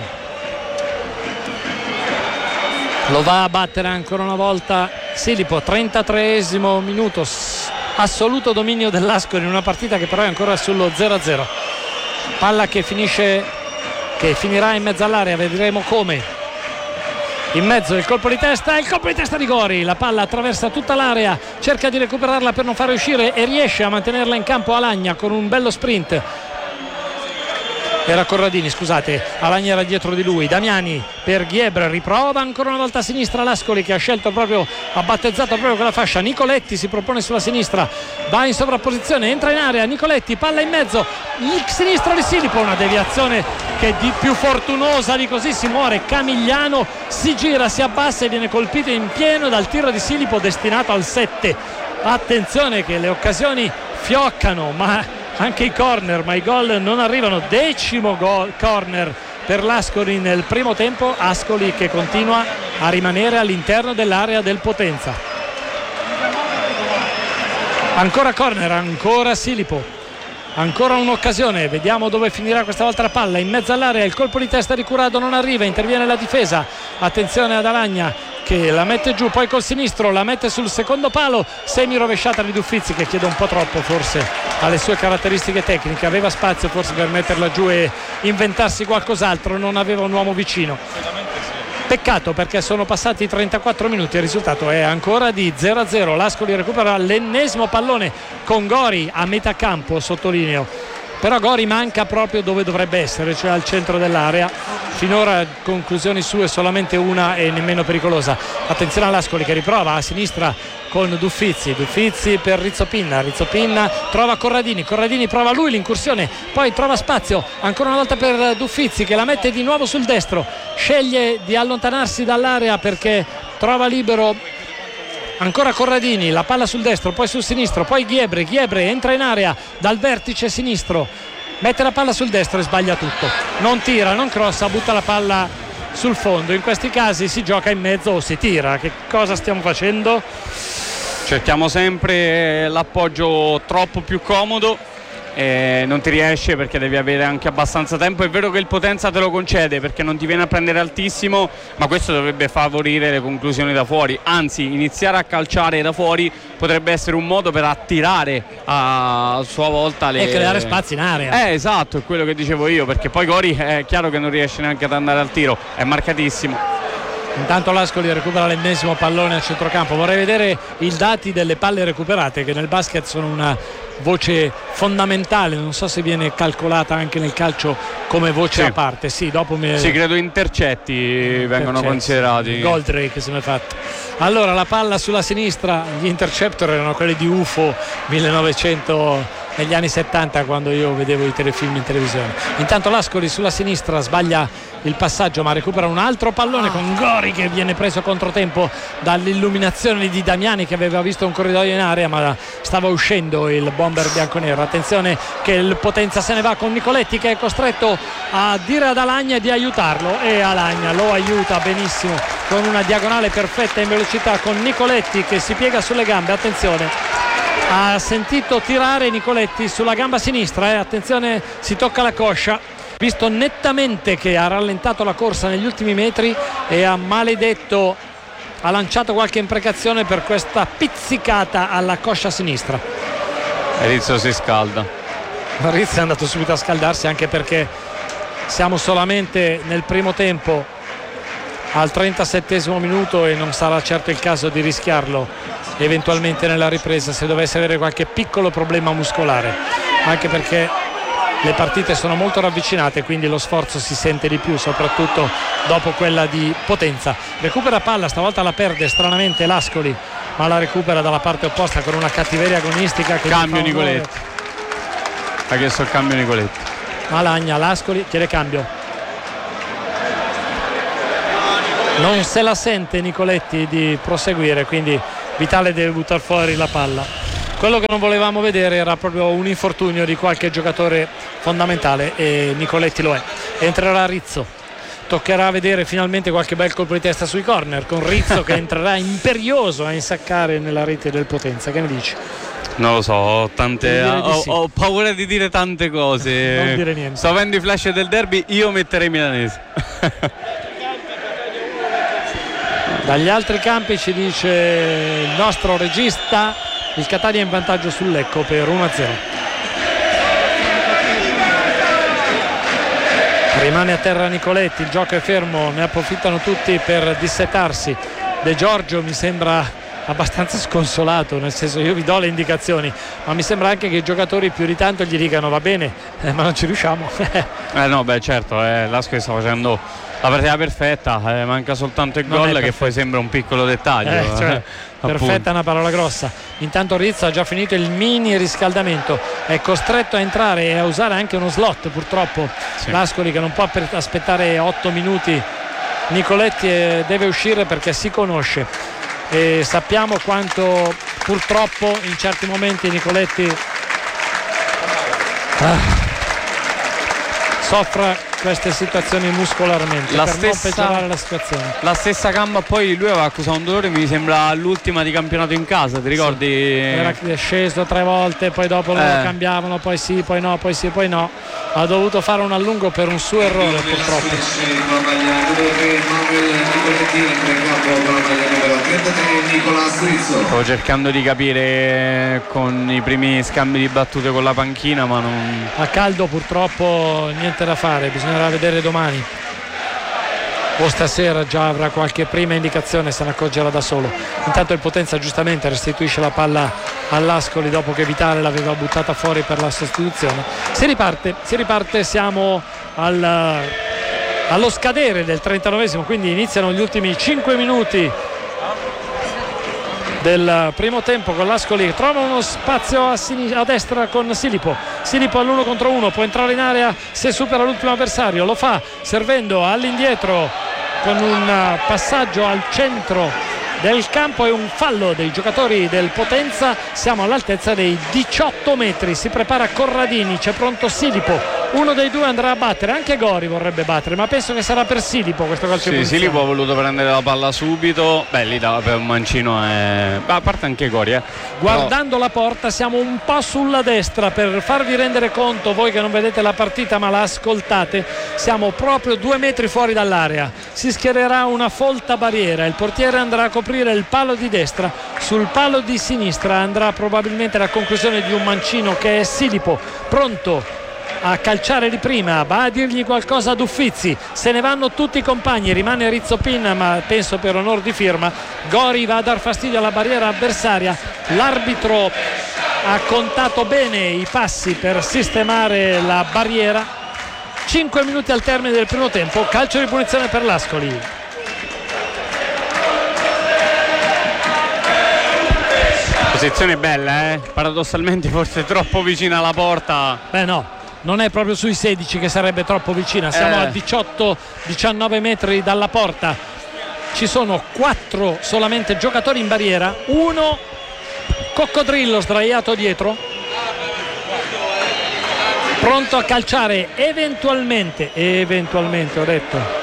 Lo va a battere ancora una volta Silipo, trentatreesimo minuto, assoluto dominio dell'Ascoli in una partita che però è ancora sullo zero a zero. Palla che finisce, che finirà in mezzo all'area, vedremo come. In mezzo il colpo di testa, il colpo di testa di Gori, la palla attraversa tutta l'area, cerca di recuperarla per non fare uscire e riesce a mantenerla in campo Alagna con un bello sprint. Era Corradini, scusate, Alagna era dietro di lui, Damiani per Ghiebre, riprova ancora una volta a sinistra l'Ascoli che ha scelto proprio, ha battezzato proprio quella fascia, Nicoletti si propone sulla sinistra, va in sovrapposizione, entra in area, Nicoletti, palla in mezzo, il sinistro di Silipo, una deviazione che di più fortunosa di così, si muore Camigliano, si gira, si abbassa e viene colpito in pieno dal tiro di Silipo destinato al sette. Attenzione che le occasioni fioccano, ma anche i corner, ma i gol non arrivano. Decimo gol, corner per l'Ascoli nel primo tempo, Ascoli che continua a rimanere all'interno dell'area del Potenza. Ancora corner, ancora Silipo, ancora un'occasione, vediamo dove finirà questa volta la palla, in mezzo all'area il colpo di testa di Curado non arriva, interviene la difesa, attenzione ad Alagna che la mette giù, poi col sinistro la mette sul secondo palo, semi rovesciata di Duffizzi che chiede un po' troppo forse alle sue caratteristiche tecniche, aveva spazio forse per metterla giù e inventarsi qualcos'altro, non aveva un uomo vicino. Peccato perché sono passati trentaquattro minuti e il risultato è ancora di zero a zero. L'Ascoli recupera l'ennesimo pallone con Gori a metà campo, sottolineo, però Gori manca proprio dove dovrebbe essere, cioè al centro dell'area. Finora conclusioni sue solamente una e nemmeno pericolosa. Attenzione all'Ascoli che riprova a sinistra con Duffizzi, Duffizzi per Rizzopin, Rizzopin trova Corradini, Corradini prova lui l'incursione, poi trova spazio ancora una volta per Duffizzi che la mette di nuovo sul destro, sceglie di allontanarsi dall'area perché trova libero ancora Corradini, la palla sul destro, poi sul sinistro, poi Ghiebre, Ghiebre entra in area dal vertice sinistro, mette la palla sul destro e sbaglia tutto, non tira, non crossa, butta la palla sul fondo. In questi casi si gioca in mezzo o si tira. Che cosa stiamo facendo? Cerchiamo sempre l'appoggio troppo più comodo e non ti riesce perché devi avere anche abbastanza tempo. È vero che il Potenza te lo concede perché non ti viene a prendere altissimo, ma questo dovrebbe favorire le conclusioni da fuori, anzi iniziare a calciare da fuori potrebbe essere un modo per attirare a sua volta le... e creare spazi in area. Eh esatto, è quello che dicevo io, perché poi Gori è chiaro che non riesce neanche ad andare al tiro, è marcatissimo. Intanto l'Ascoli recupera l'ennesimo pallone a centrocampo. Vorrei vedere i dati delle palle recuperate, che nel basket sono una voce fondamentale, non so se viene calcolata anche nel calcio come voce sì. a parte. Sì, dopo mi... sì, credo intercetti, intercetti vengono considerati. Goldrake se ne è fatto. Allora la palla sulla sinistra, gli interceptor erano quelli di U F O millenovecento negli anni settanta, quando io vedevo i telefilm in televisione. Intanto l'Ascoli sulla sinistra sbaglia il passaggio, ma recupera un altro pallone con Gori che viene preso controtempo dall'illuminazione di Damiani, che aveva visto un corridoio in area ma stava uscendo il bomber bianconero. Attenzione che il Potenza se ne va con Nicoletti, che è costretto a dire ad Alagna di aiutarlo, e Alagna lo aiuta benissimo con una diagonale perfetta in velocità, con Nicoletti che si piega sulle gambe. Attenzione, ha sentito tirare Nicoletti sulla gamba sinistra, eh. Attenzione, si tocca la coscia, visto nettamente che ha rallentato la corsa negli ultimi metri e ha maledetto, ha lanciato qualche imprecazione per questa pizzicata alla coscia sinistra. Rizzo si scalda. Rizzo è andato subito a scaldarsi, anche perché siamo solamente nel primo tempo al trentasettesimo minuto e non sarà certo il caso di rischiarlo eventualmente nella ripresa se dovesse avere qualche piccolo problema muscolare, anche perché le partite sono molto ravvicinate, quindi lo sforzo si sente di più, soprattutto dopo quella di Potenza. Recupera palla, stavolta la perde stranamente l'Ascoli, ma la recupera dalla parte opposta con una cattiveria agonistica che cambio Nicoletti, ha chiesto il cambio Nicoletti. Malagna, l'Ascoli chiede cambio, non se la sente Nicoletti di proseguire, quindi Vitale deve buttare fuori la palla. Quello che non volevamo vedere era proprio un infortunio di qualche giocatore fondamentale e Nicoletti lo è. Entrerà Rizzo, toccherà vedere finalmente qualche bel colpo di testa sui corner con Rizzo che entrerà imperioso a insaccare nella rete del Potenza. Che ne dici? Non lo so, ho, tante, ho, sì. ho paura di dire tante cose. Non dire niente. Sto avendo i flash del derby, io metterei Milanese. Dagli altri campi ci dice il nostro regista, il Catania è in vantaggio sul Lecco per uno a zero. Rimane a terra Nicoletti, il gioco è fermo, ne approfittano tutti per dissetarsi. De Giorgio mi sembra abbastanza sconsolato, nel senso, io vi do le indicazioni, ma mi sembra anche che i giocatori più di tanto gli dicano va bene, eh, ma non ci riusciamo. eh no, beh certo, eh, L'Ascoli sta facendo la partita perfetta, eh, manca soltanto il gol che poi sembra un piccolo dettaglio. Eh, cioè, eh, perfetta è una parola grossa. Intanto Rizzo ha già finito il mini riscaldamento, è costretto a entrare e a usare anche uno slot purtroppo. Sì. L'Ascoli che non può aspettare otto minuti. Nicoletti deve uscire perché si conosce e sappiamo quanto purtroppo in certi momenti Nicoletti ah, soffra queste situazioni muscolarmente la per stessa, non peggiorare la situazione. La stessa gamba, poi lui aveva accusato un dolore, mi sembra l'ultima di campionato in casa, ti ricordi? Sì. Era sceso tre volte, poi dopo lo eh. cambiavano, poi sì, poi no, poi sì, poi no. Ha dovuto fare un allungo per un suo errore purtroppo. Stavo cercando di capire con i primi scambi di battute con la panchina, ma non... A caldo purtroppo niente da fare, bisognerà vedere domani o stasera, già avrà qualche prima indicazione, se ne accorgerà da solo. Intanto il Potenza giustamente restituisce la palla all'Ascoli dopo che Vitale l'aveva buttata fuori per la sostituzione. Si riparte, si riparte, siamo al, allo scadere del trentanovesimo, quindi iniziano gli ultimi cinque minuti del primo tempo con l'Ascoli. Trova uno spazio a, sinistra, a destra con Silipo. Silipo all'uno contro uno, può entrare in area se supera l'ultimo avversario, lo fa servendo all'indietro con un passaggio al centro del campo e un fallo dei giocatori del Potenza. Siamo all'altezza dei diciotto metri, si prepara Corradini, c'è pronto Silipo, uno dei due andrà a battere, anche Gori vorrebbe battere, ma penso che sarà per Silipo questo calcio di punizione. Sì, Silipo ha voluto prendere la palla subito, beh lì da, per un mancino è... Beh, a parte anche Gori eh. Guardando Però... la porta siamo un po' sulla destra, per farvi rendere conto voi che non vedete la partita ma la ascoltate, siamo proprio due metri fuori dall'area, si schiererà una folta barriera, il portiere andrà a coprire il palo di destra, sul palo di sinistra andrà probabilmente la conclusione di un mancino che è Silipo, pronto a calciare di prima, va a dirgli qualcosa ad Uffizi, se ne vanno tutti i compagni, rimane Rizzopin ma penso per onor di firma. Gori va a dar fastidio alla barriera avversaria, l'arbitro ha contato bene i passi per sistemare la barriera. Cinque minuti al termine del primo tempo, calcio di punizione per l'Ascoli. Posizione bella, eh? Paradossalmente forse troppo vicina alla porta. Beh no, non è proprio sui sedici che sarebbe troppo vicina, siamo eh. a diciotto diciannove metri dalla porta. Ci sono quattro solamente giocatori in barriera, uno coccodrillo sdraiato dietro, pronto a calciare eventualmente, eventualmente ho detto.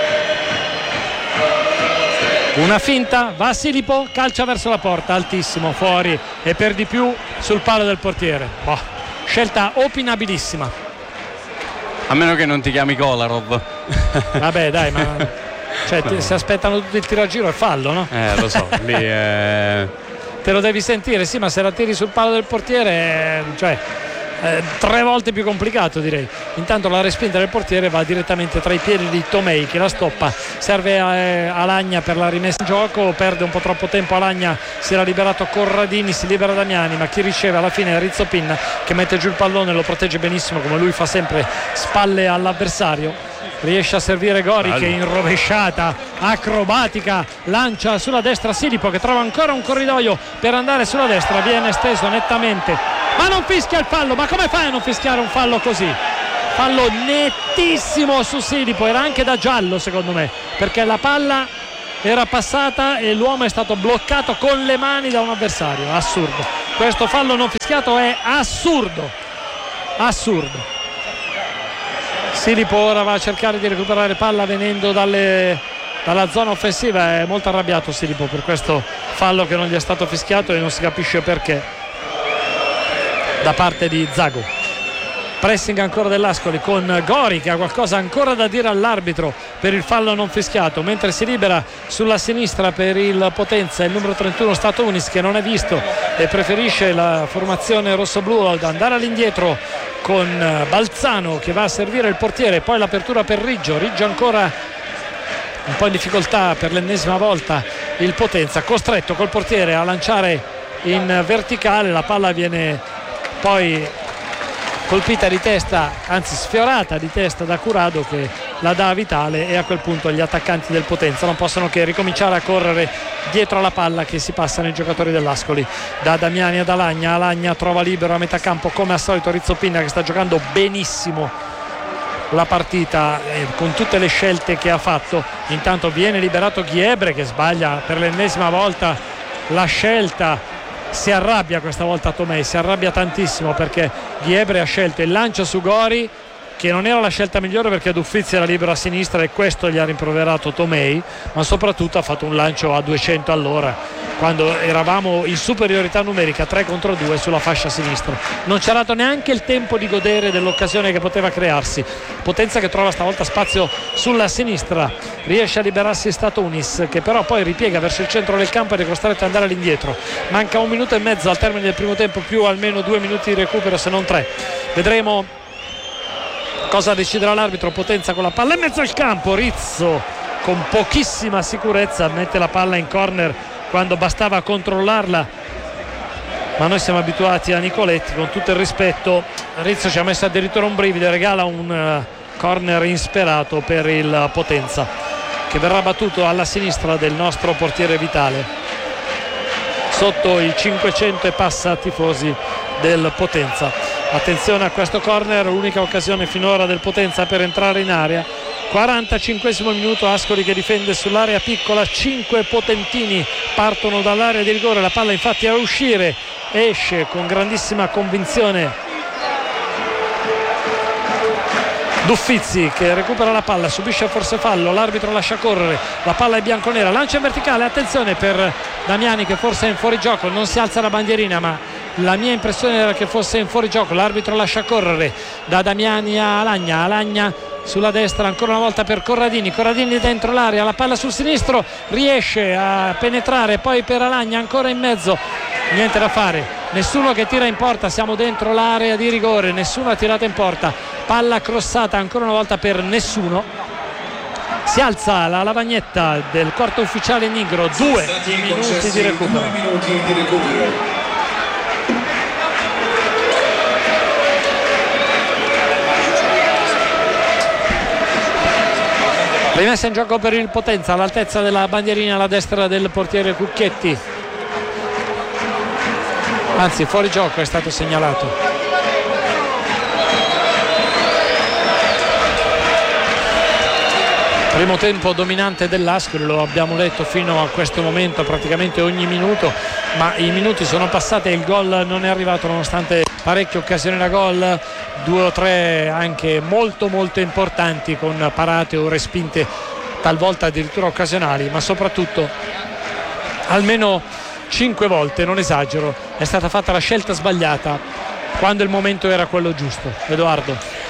Una finta, va Silipo, calcia verso la porta, altissimo, fuori e per di più sul palo del portiere. Boh, scelta opinabilissima. A meno che non ti chiami Kolarov. Vabbè dai, ma cioè, no. Si aspettano tutti il tiro a giro e fallo, no? Eh, lo so, lì è... Te lo devi sentire, sì, ma se la tiri sul palo del portiere, cioè, eh, tre volte più complicato, direi. Intanto la respinta del portiere va direttamente tra i piedi di Tomei, che la stoppa. Serve a, eh, Alagna per la rimessa in gioco, perde un po' troppo tempo Alagna, si era liberato Corradini, si libera Damiani, ma chi riceve alla fine è Rizzo Pinna, che mette giù il pallone, lo protegge benissimo come lui fa sempre, spalle all'avversario. Riesce a servire Gori, che in rovesciata acrobatica lancia sulla destra Silipo, che trova ancora un corridoio per andare sulla destra, viene steso nettamente, ma non fischia il fallo. Ma come fai a non fischiare un fallo così? Fallo nettissimo su Silipo, era anche da giallo secondo me, perché la palla era passata e l'uomo è stato bloccato con le mani da un avversario. Assurdo, questo fallo non fischiato è assurdo, assurdo. Silipo ora va a cercare di recuperare palla venendo dalle, dalla zona offensiva. È molto arrabbiato Silipo per questo fallo che non gli è stato fischiato e non si capisce perché da parte di Zago. Pressing ancora dell'Ascoli con Gori, che ha qualcosa ancora da dire all'arbitro per il fallo non fischiato, mentre si libera sulla sinistra per il Potenza il numero trentuno Stato Unis, che non è visto e preferisce la formazione rossoblu ad andare all'indietro con Balzano, che va a servire il portiere. Poi l'apertura per Riggio, Riggio ancora un po' in difficoltà per l'ennesima volta il Potenza, costretto col portiere a lanciare in verticale, la palla viene poi colpita di testa, anzi sfiorata di testa da Curado, che la dà a Vitale, e a quel punto gli attaccanti del Potenza non possono che ricominciare a correre dietro alla palla che si passano i giocatori dell'Ascoli. Da Damiani ad Alagna, Alagna trova libero a metà campo come al solito Rizzo Pinna, che sta giocando benissimo la partita eh, con tutte le scelte che ha fatto. Intanto viene liberato Ghiebre, che sbaglia per l'ennesima volta la scelta. Si arrabbia questa volta Tomei, si arrabbia tantissimo perché Ghiebre ha scelto il lancio su Gori, che non era la scelta migliore perché D'Uffizzi era libero a sinistra e questo gli ha rimproverato Tomei, ma soprattutto ha fatto un lancio a duecento all'ora quando eravamo in superiorità numerica tre contro due sulla fascia sinistra. Non ci ha dato neanche il tempo di godere dell'occasione che poteva crearsi. Potenza che trova stavolta spazio sulla sinistra, riesce a liberarsi Stato Unis, che però poi ripiega verso il centro del campo ed è costretto ad andare all'indietro. Manca un minuto e mezzo al termine del primo tempo, più almeno due minuti di recupero se non tre. Vedremo cosa deciderà l'arbitro. Potenza con la palla in mezzo al campo, Rizzo con pochissima sicurezza mette la palla in corner quando bastava controllarla, ma noi siamo abituati a Nicoletti, con tutto il rispetto. Rizzo ci ha messo addirittura un brivido, regala un uh, corner insperato per il Potenza, che verrà battuto alla sinistra del nostro portiere Vitale, sotto i cinquecento e passa tifosi del Potenza. Attenzione a questo corner, unica occasione finora del Potenza per entrare in area. quarantacinquesimo minuto, Ascoli che difende sull'area piccola, cinque potentini partono dall'area di rigore, la palla infatti a uscire esce con grandissima convinzione D'Uffizzi, che recupera la palla, subisce forse fallo, l'arbitro lascia correre, la palla è bianconera, lancia in verticale, attenzione per Damiani che forse è in fuorigioco, non si alza la bandierina ma la mia impressione era che fosse in fuorigioco, l'arbitro lascia correre da Damiani a Alagna, Alagna sulla destra ancora una volta per Corradini, Corradini dentro l'area, la palla sul sinistro, riesce a penetrare, poi per Alagna ancora in mezzo, niente da fare, nessuno che tira in porta, siamo dentro l'area di rigore, nessuno ha tirato in porta, palla crossata ancora una volta per nessuno. Si alza la lavagnetta del quarto ufficiale Nigro, due minuti di recupero. Rimessa in gioco per il Potenza all'altezza della bandierina alla destra del portiere Cucchetti, anzi fuori gioco è stato segnalato. Primo tempo dominante dell'Ascoli, lo abbiamo detto fino a questo momento praticamente ogni minuto, ma i minuti sono passati e il gol non è arrivato nonostante parecchie occasioni da gol, due o tre anche molto molto importanti con parate o respinte talvolta addirittura occasionali, ma soprattutto almeno cinque volte, non esagero, è stata fatta la scelta sbagliata quando il momento era quello giusto. Edoardo.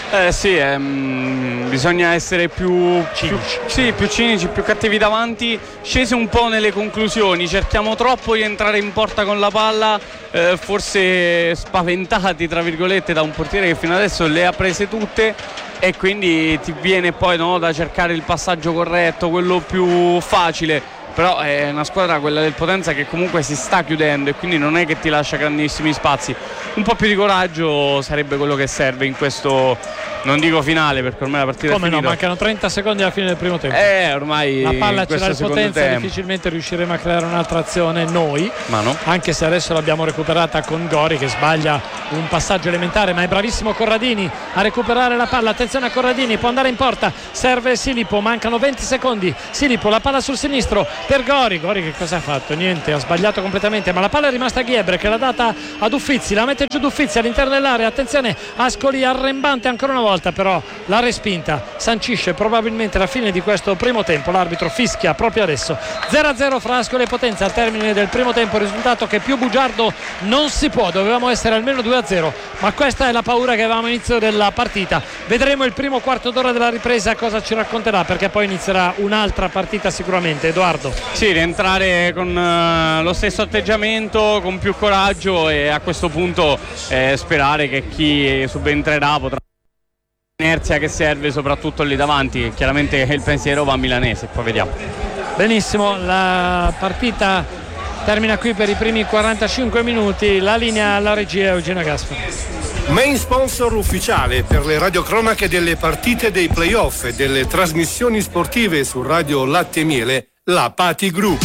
Eh sì, ehm, bisogna essere più cinici. Più, sì, più cinici, più cattivi davanti, scesi un po' nelle conclusioni, cerchiamo troppo di entrare in porta con la palla, eh, forse spaventati tra virgolette da un portiere che fino adesso le ha prese tutte, e quindi ti viene poi, no, da cercare il passaggio corretto, quello più facile. Però è una squadra, quella del Potenza, che comunque si sta chiudendo e quindi non è che ti lascia grandissimi spazi. Un po' più di coraggio sarebbe quello che serve in questo, non dico finale perché ormai la partita Come è finita. no, mancano trenta secondi alla fine del primo tempo. Eh, ormai la palla ce l'ha il Potenza, tempo. difficilmente riusciremo a creare un'altra azione noi, ma no. Anche se adesso l'abbiamo recuperata con Gori che sbaglia un passaggio elementare, ma è bravissimo Corradini a recuperare la palla. Attenzione a Corradini, può andare in porta, serve Silipo, mancano venti secondi. Silipo, la palla sul sinistro per Gori. Gori che cosa ha fatto? Niente, ha sbagliato completamente, ma la palla è rimasta a Ghiebre che l'ha data ad Uffizi, la mette giù Uffizi all'interno dell'area. Attenzione, Ascoli arrembante ancora una volta, però la respinta sancisce probabilmente la fine di questo primo tempo. L'arbitro fischia proprio adesso. zero a zero fra Ascoli e Potenza al termine del primo tempo, risultato che più bugiardo non si può, dovevamo essere almeno due a zero, ma questa è la paura che avevamo all'inizio della partita. Vedremo il primo quarto d'ora della ripresa cosa ci racconterà, perché poi inizierà un'altra partita sicuramente. Edoardo. Sì, rientrare con uh, lo stesso atteggiamento, con più coraggio, e a questo punto eh, sperare che chi subentrerà potrà inerzia che serve soprattutto lì davanti. Chiaramente il pensiero va a Milanese, poi vediamo. Benissimo, la partita termina qui per i primi quarantacinque minuti. La linea alla regia Eugenio Gaspari. Main sponsor ufficiale per le radiocronache delle partite dei playoff e delle trasmissioni sportive su Radio Latte e Miele, la Pati Group.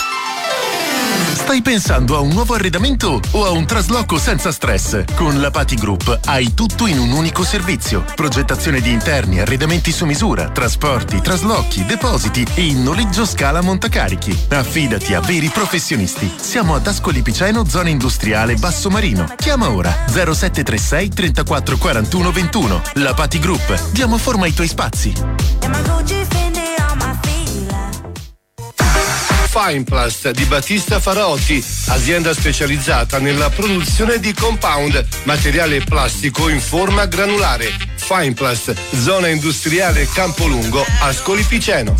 Stai pensando a un nuovo arredamento o a un trasloco senza stress? Con la Pati Group hai tutto in un unico servizio. Progettazione di interni, arredamenti su misura, trasporti, traslochi, depositi e in noleggio scala montacarichi. Affidati a veri professionisti. Siamo ad Ascoli Piceno, zona industriale Basso Marino. Chiama ora zero sette tre sei trentaquattro quarantuno ventuno. La Pati Group. Diamo forma ai tuoi spazi. Fineplast di Battista Faraotti, azienda specializzata nella produzione di compound, materiale plastico in forma granulare. Fineplast, zona industriale Campolungo, Ascoli Piceno.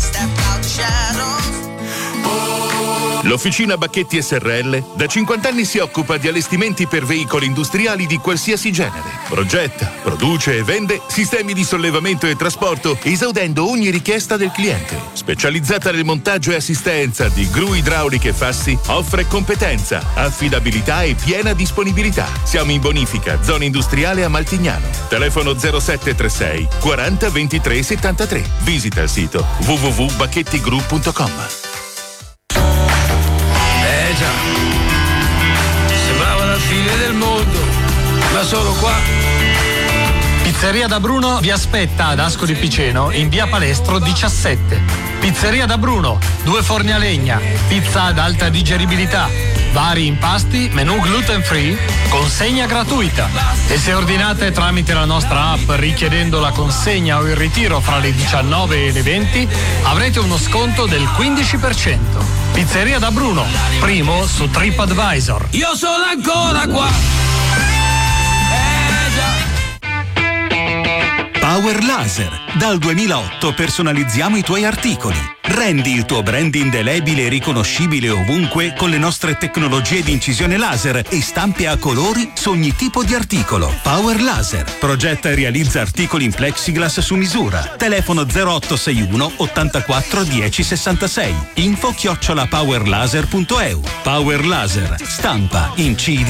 L'Officina Bacchetti S R L da cinquanta anni si occupa di allestimenti per veicoli industriali di qualsiasi genere. Progetta, produce e vende sistemi di sollevamento e trasporto, esaudendo ogni richiesta del cliente. Specializzata nel montaggio e assistenza di gru idrauliche e fassi, offre competenza, affidabilità e piena disponibilità. Siamo in bonifica, zona industriale a Maltignano. Telefono zero sette tre sei quaranta ventitré settantatré. Visita il sito w w w punto bacchettigroup punto com. Eh già, sembrava la fine del mondo, ma solo qua. Pizzeria da Bruno vi aspetta ad Ascoli Piceno in via Palestro diciassette. Pizzeria da Bruno, due forni a legna, pizza ad alta digeribilità, vari impasti, menù gluten free, consegna gratuita. E se ordinate tramite la nostra app richiedendo la consegna o il ritiro fra le diciannove e le venti, avrete uno sconto del quindici per cento. Pizzeria da Bruno, primo su TripAdvisor. Io sono ancora qua. Power Laser. Dal duemilaotto personalizziamo i tuoi articoli. Rendi il tuo brand indelebile e riconoscibile ovunque con le nostre tecnologie di incisione laser e stampe a colori su ogni tipo di articolo. Power Laser. Progetta e realizza articoli in plexiglass su misura. Telefono zero otto sei uno ottantaquattro dieci sessantasei. Info chiocciola powerlaser punto e u. Power Laser. Stampa, incidi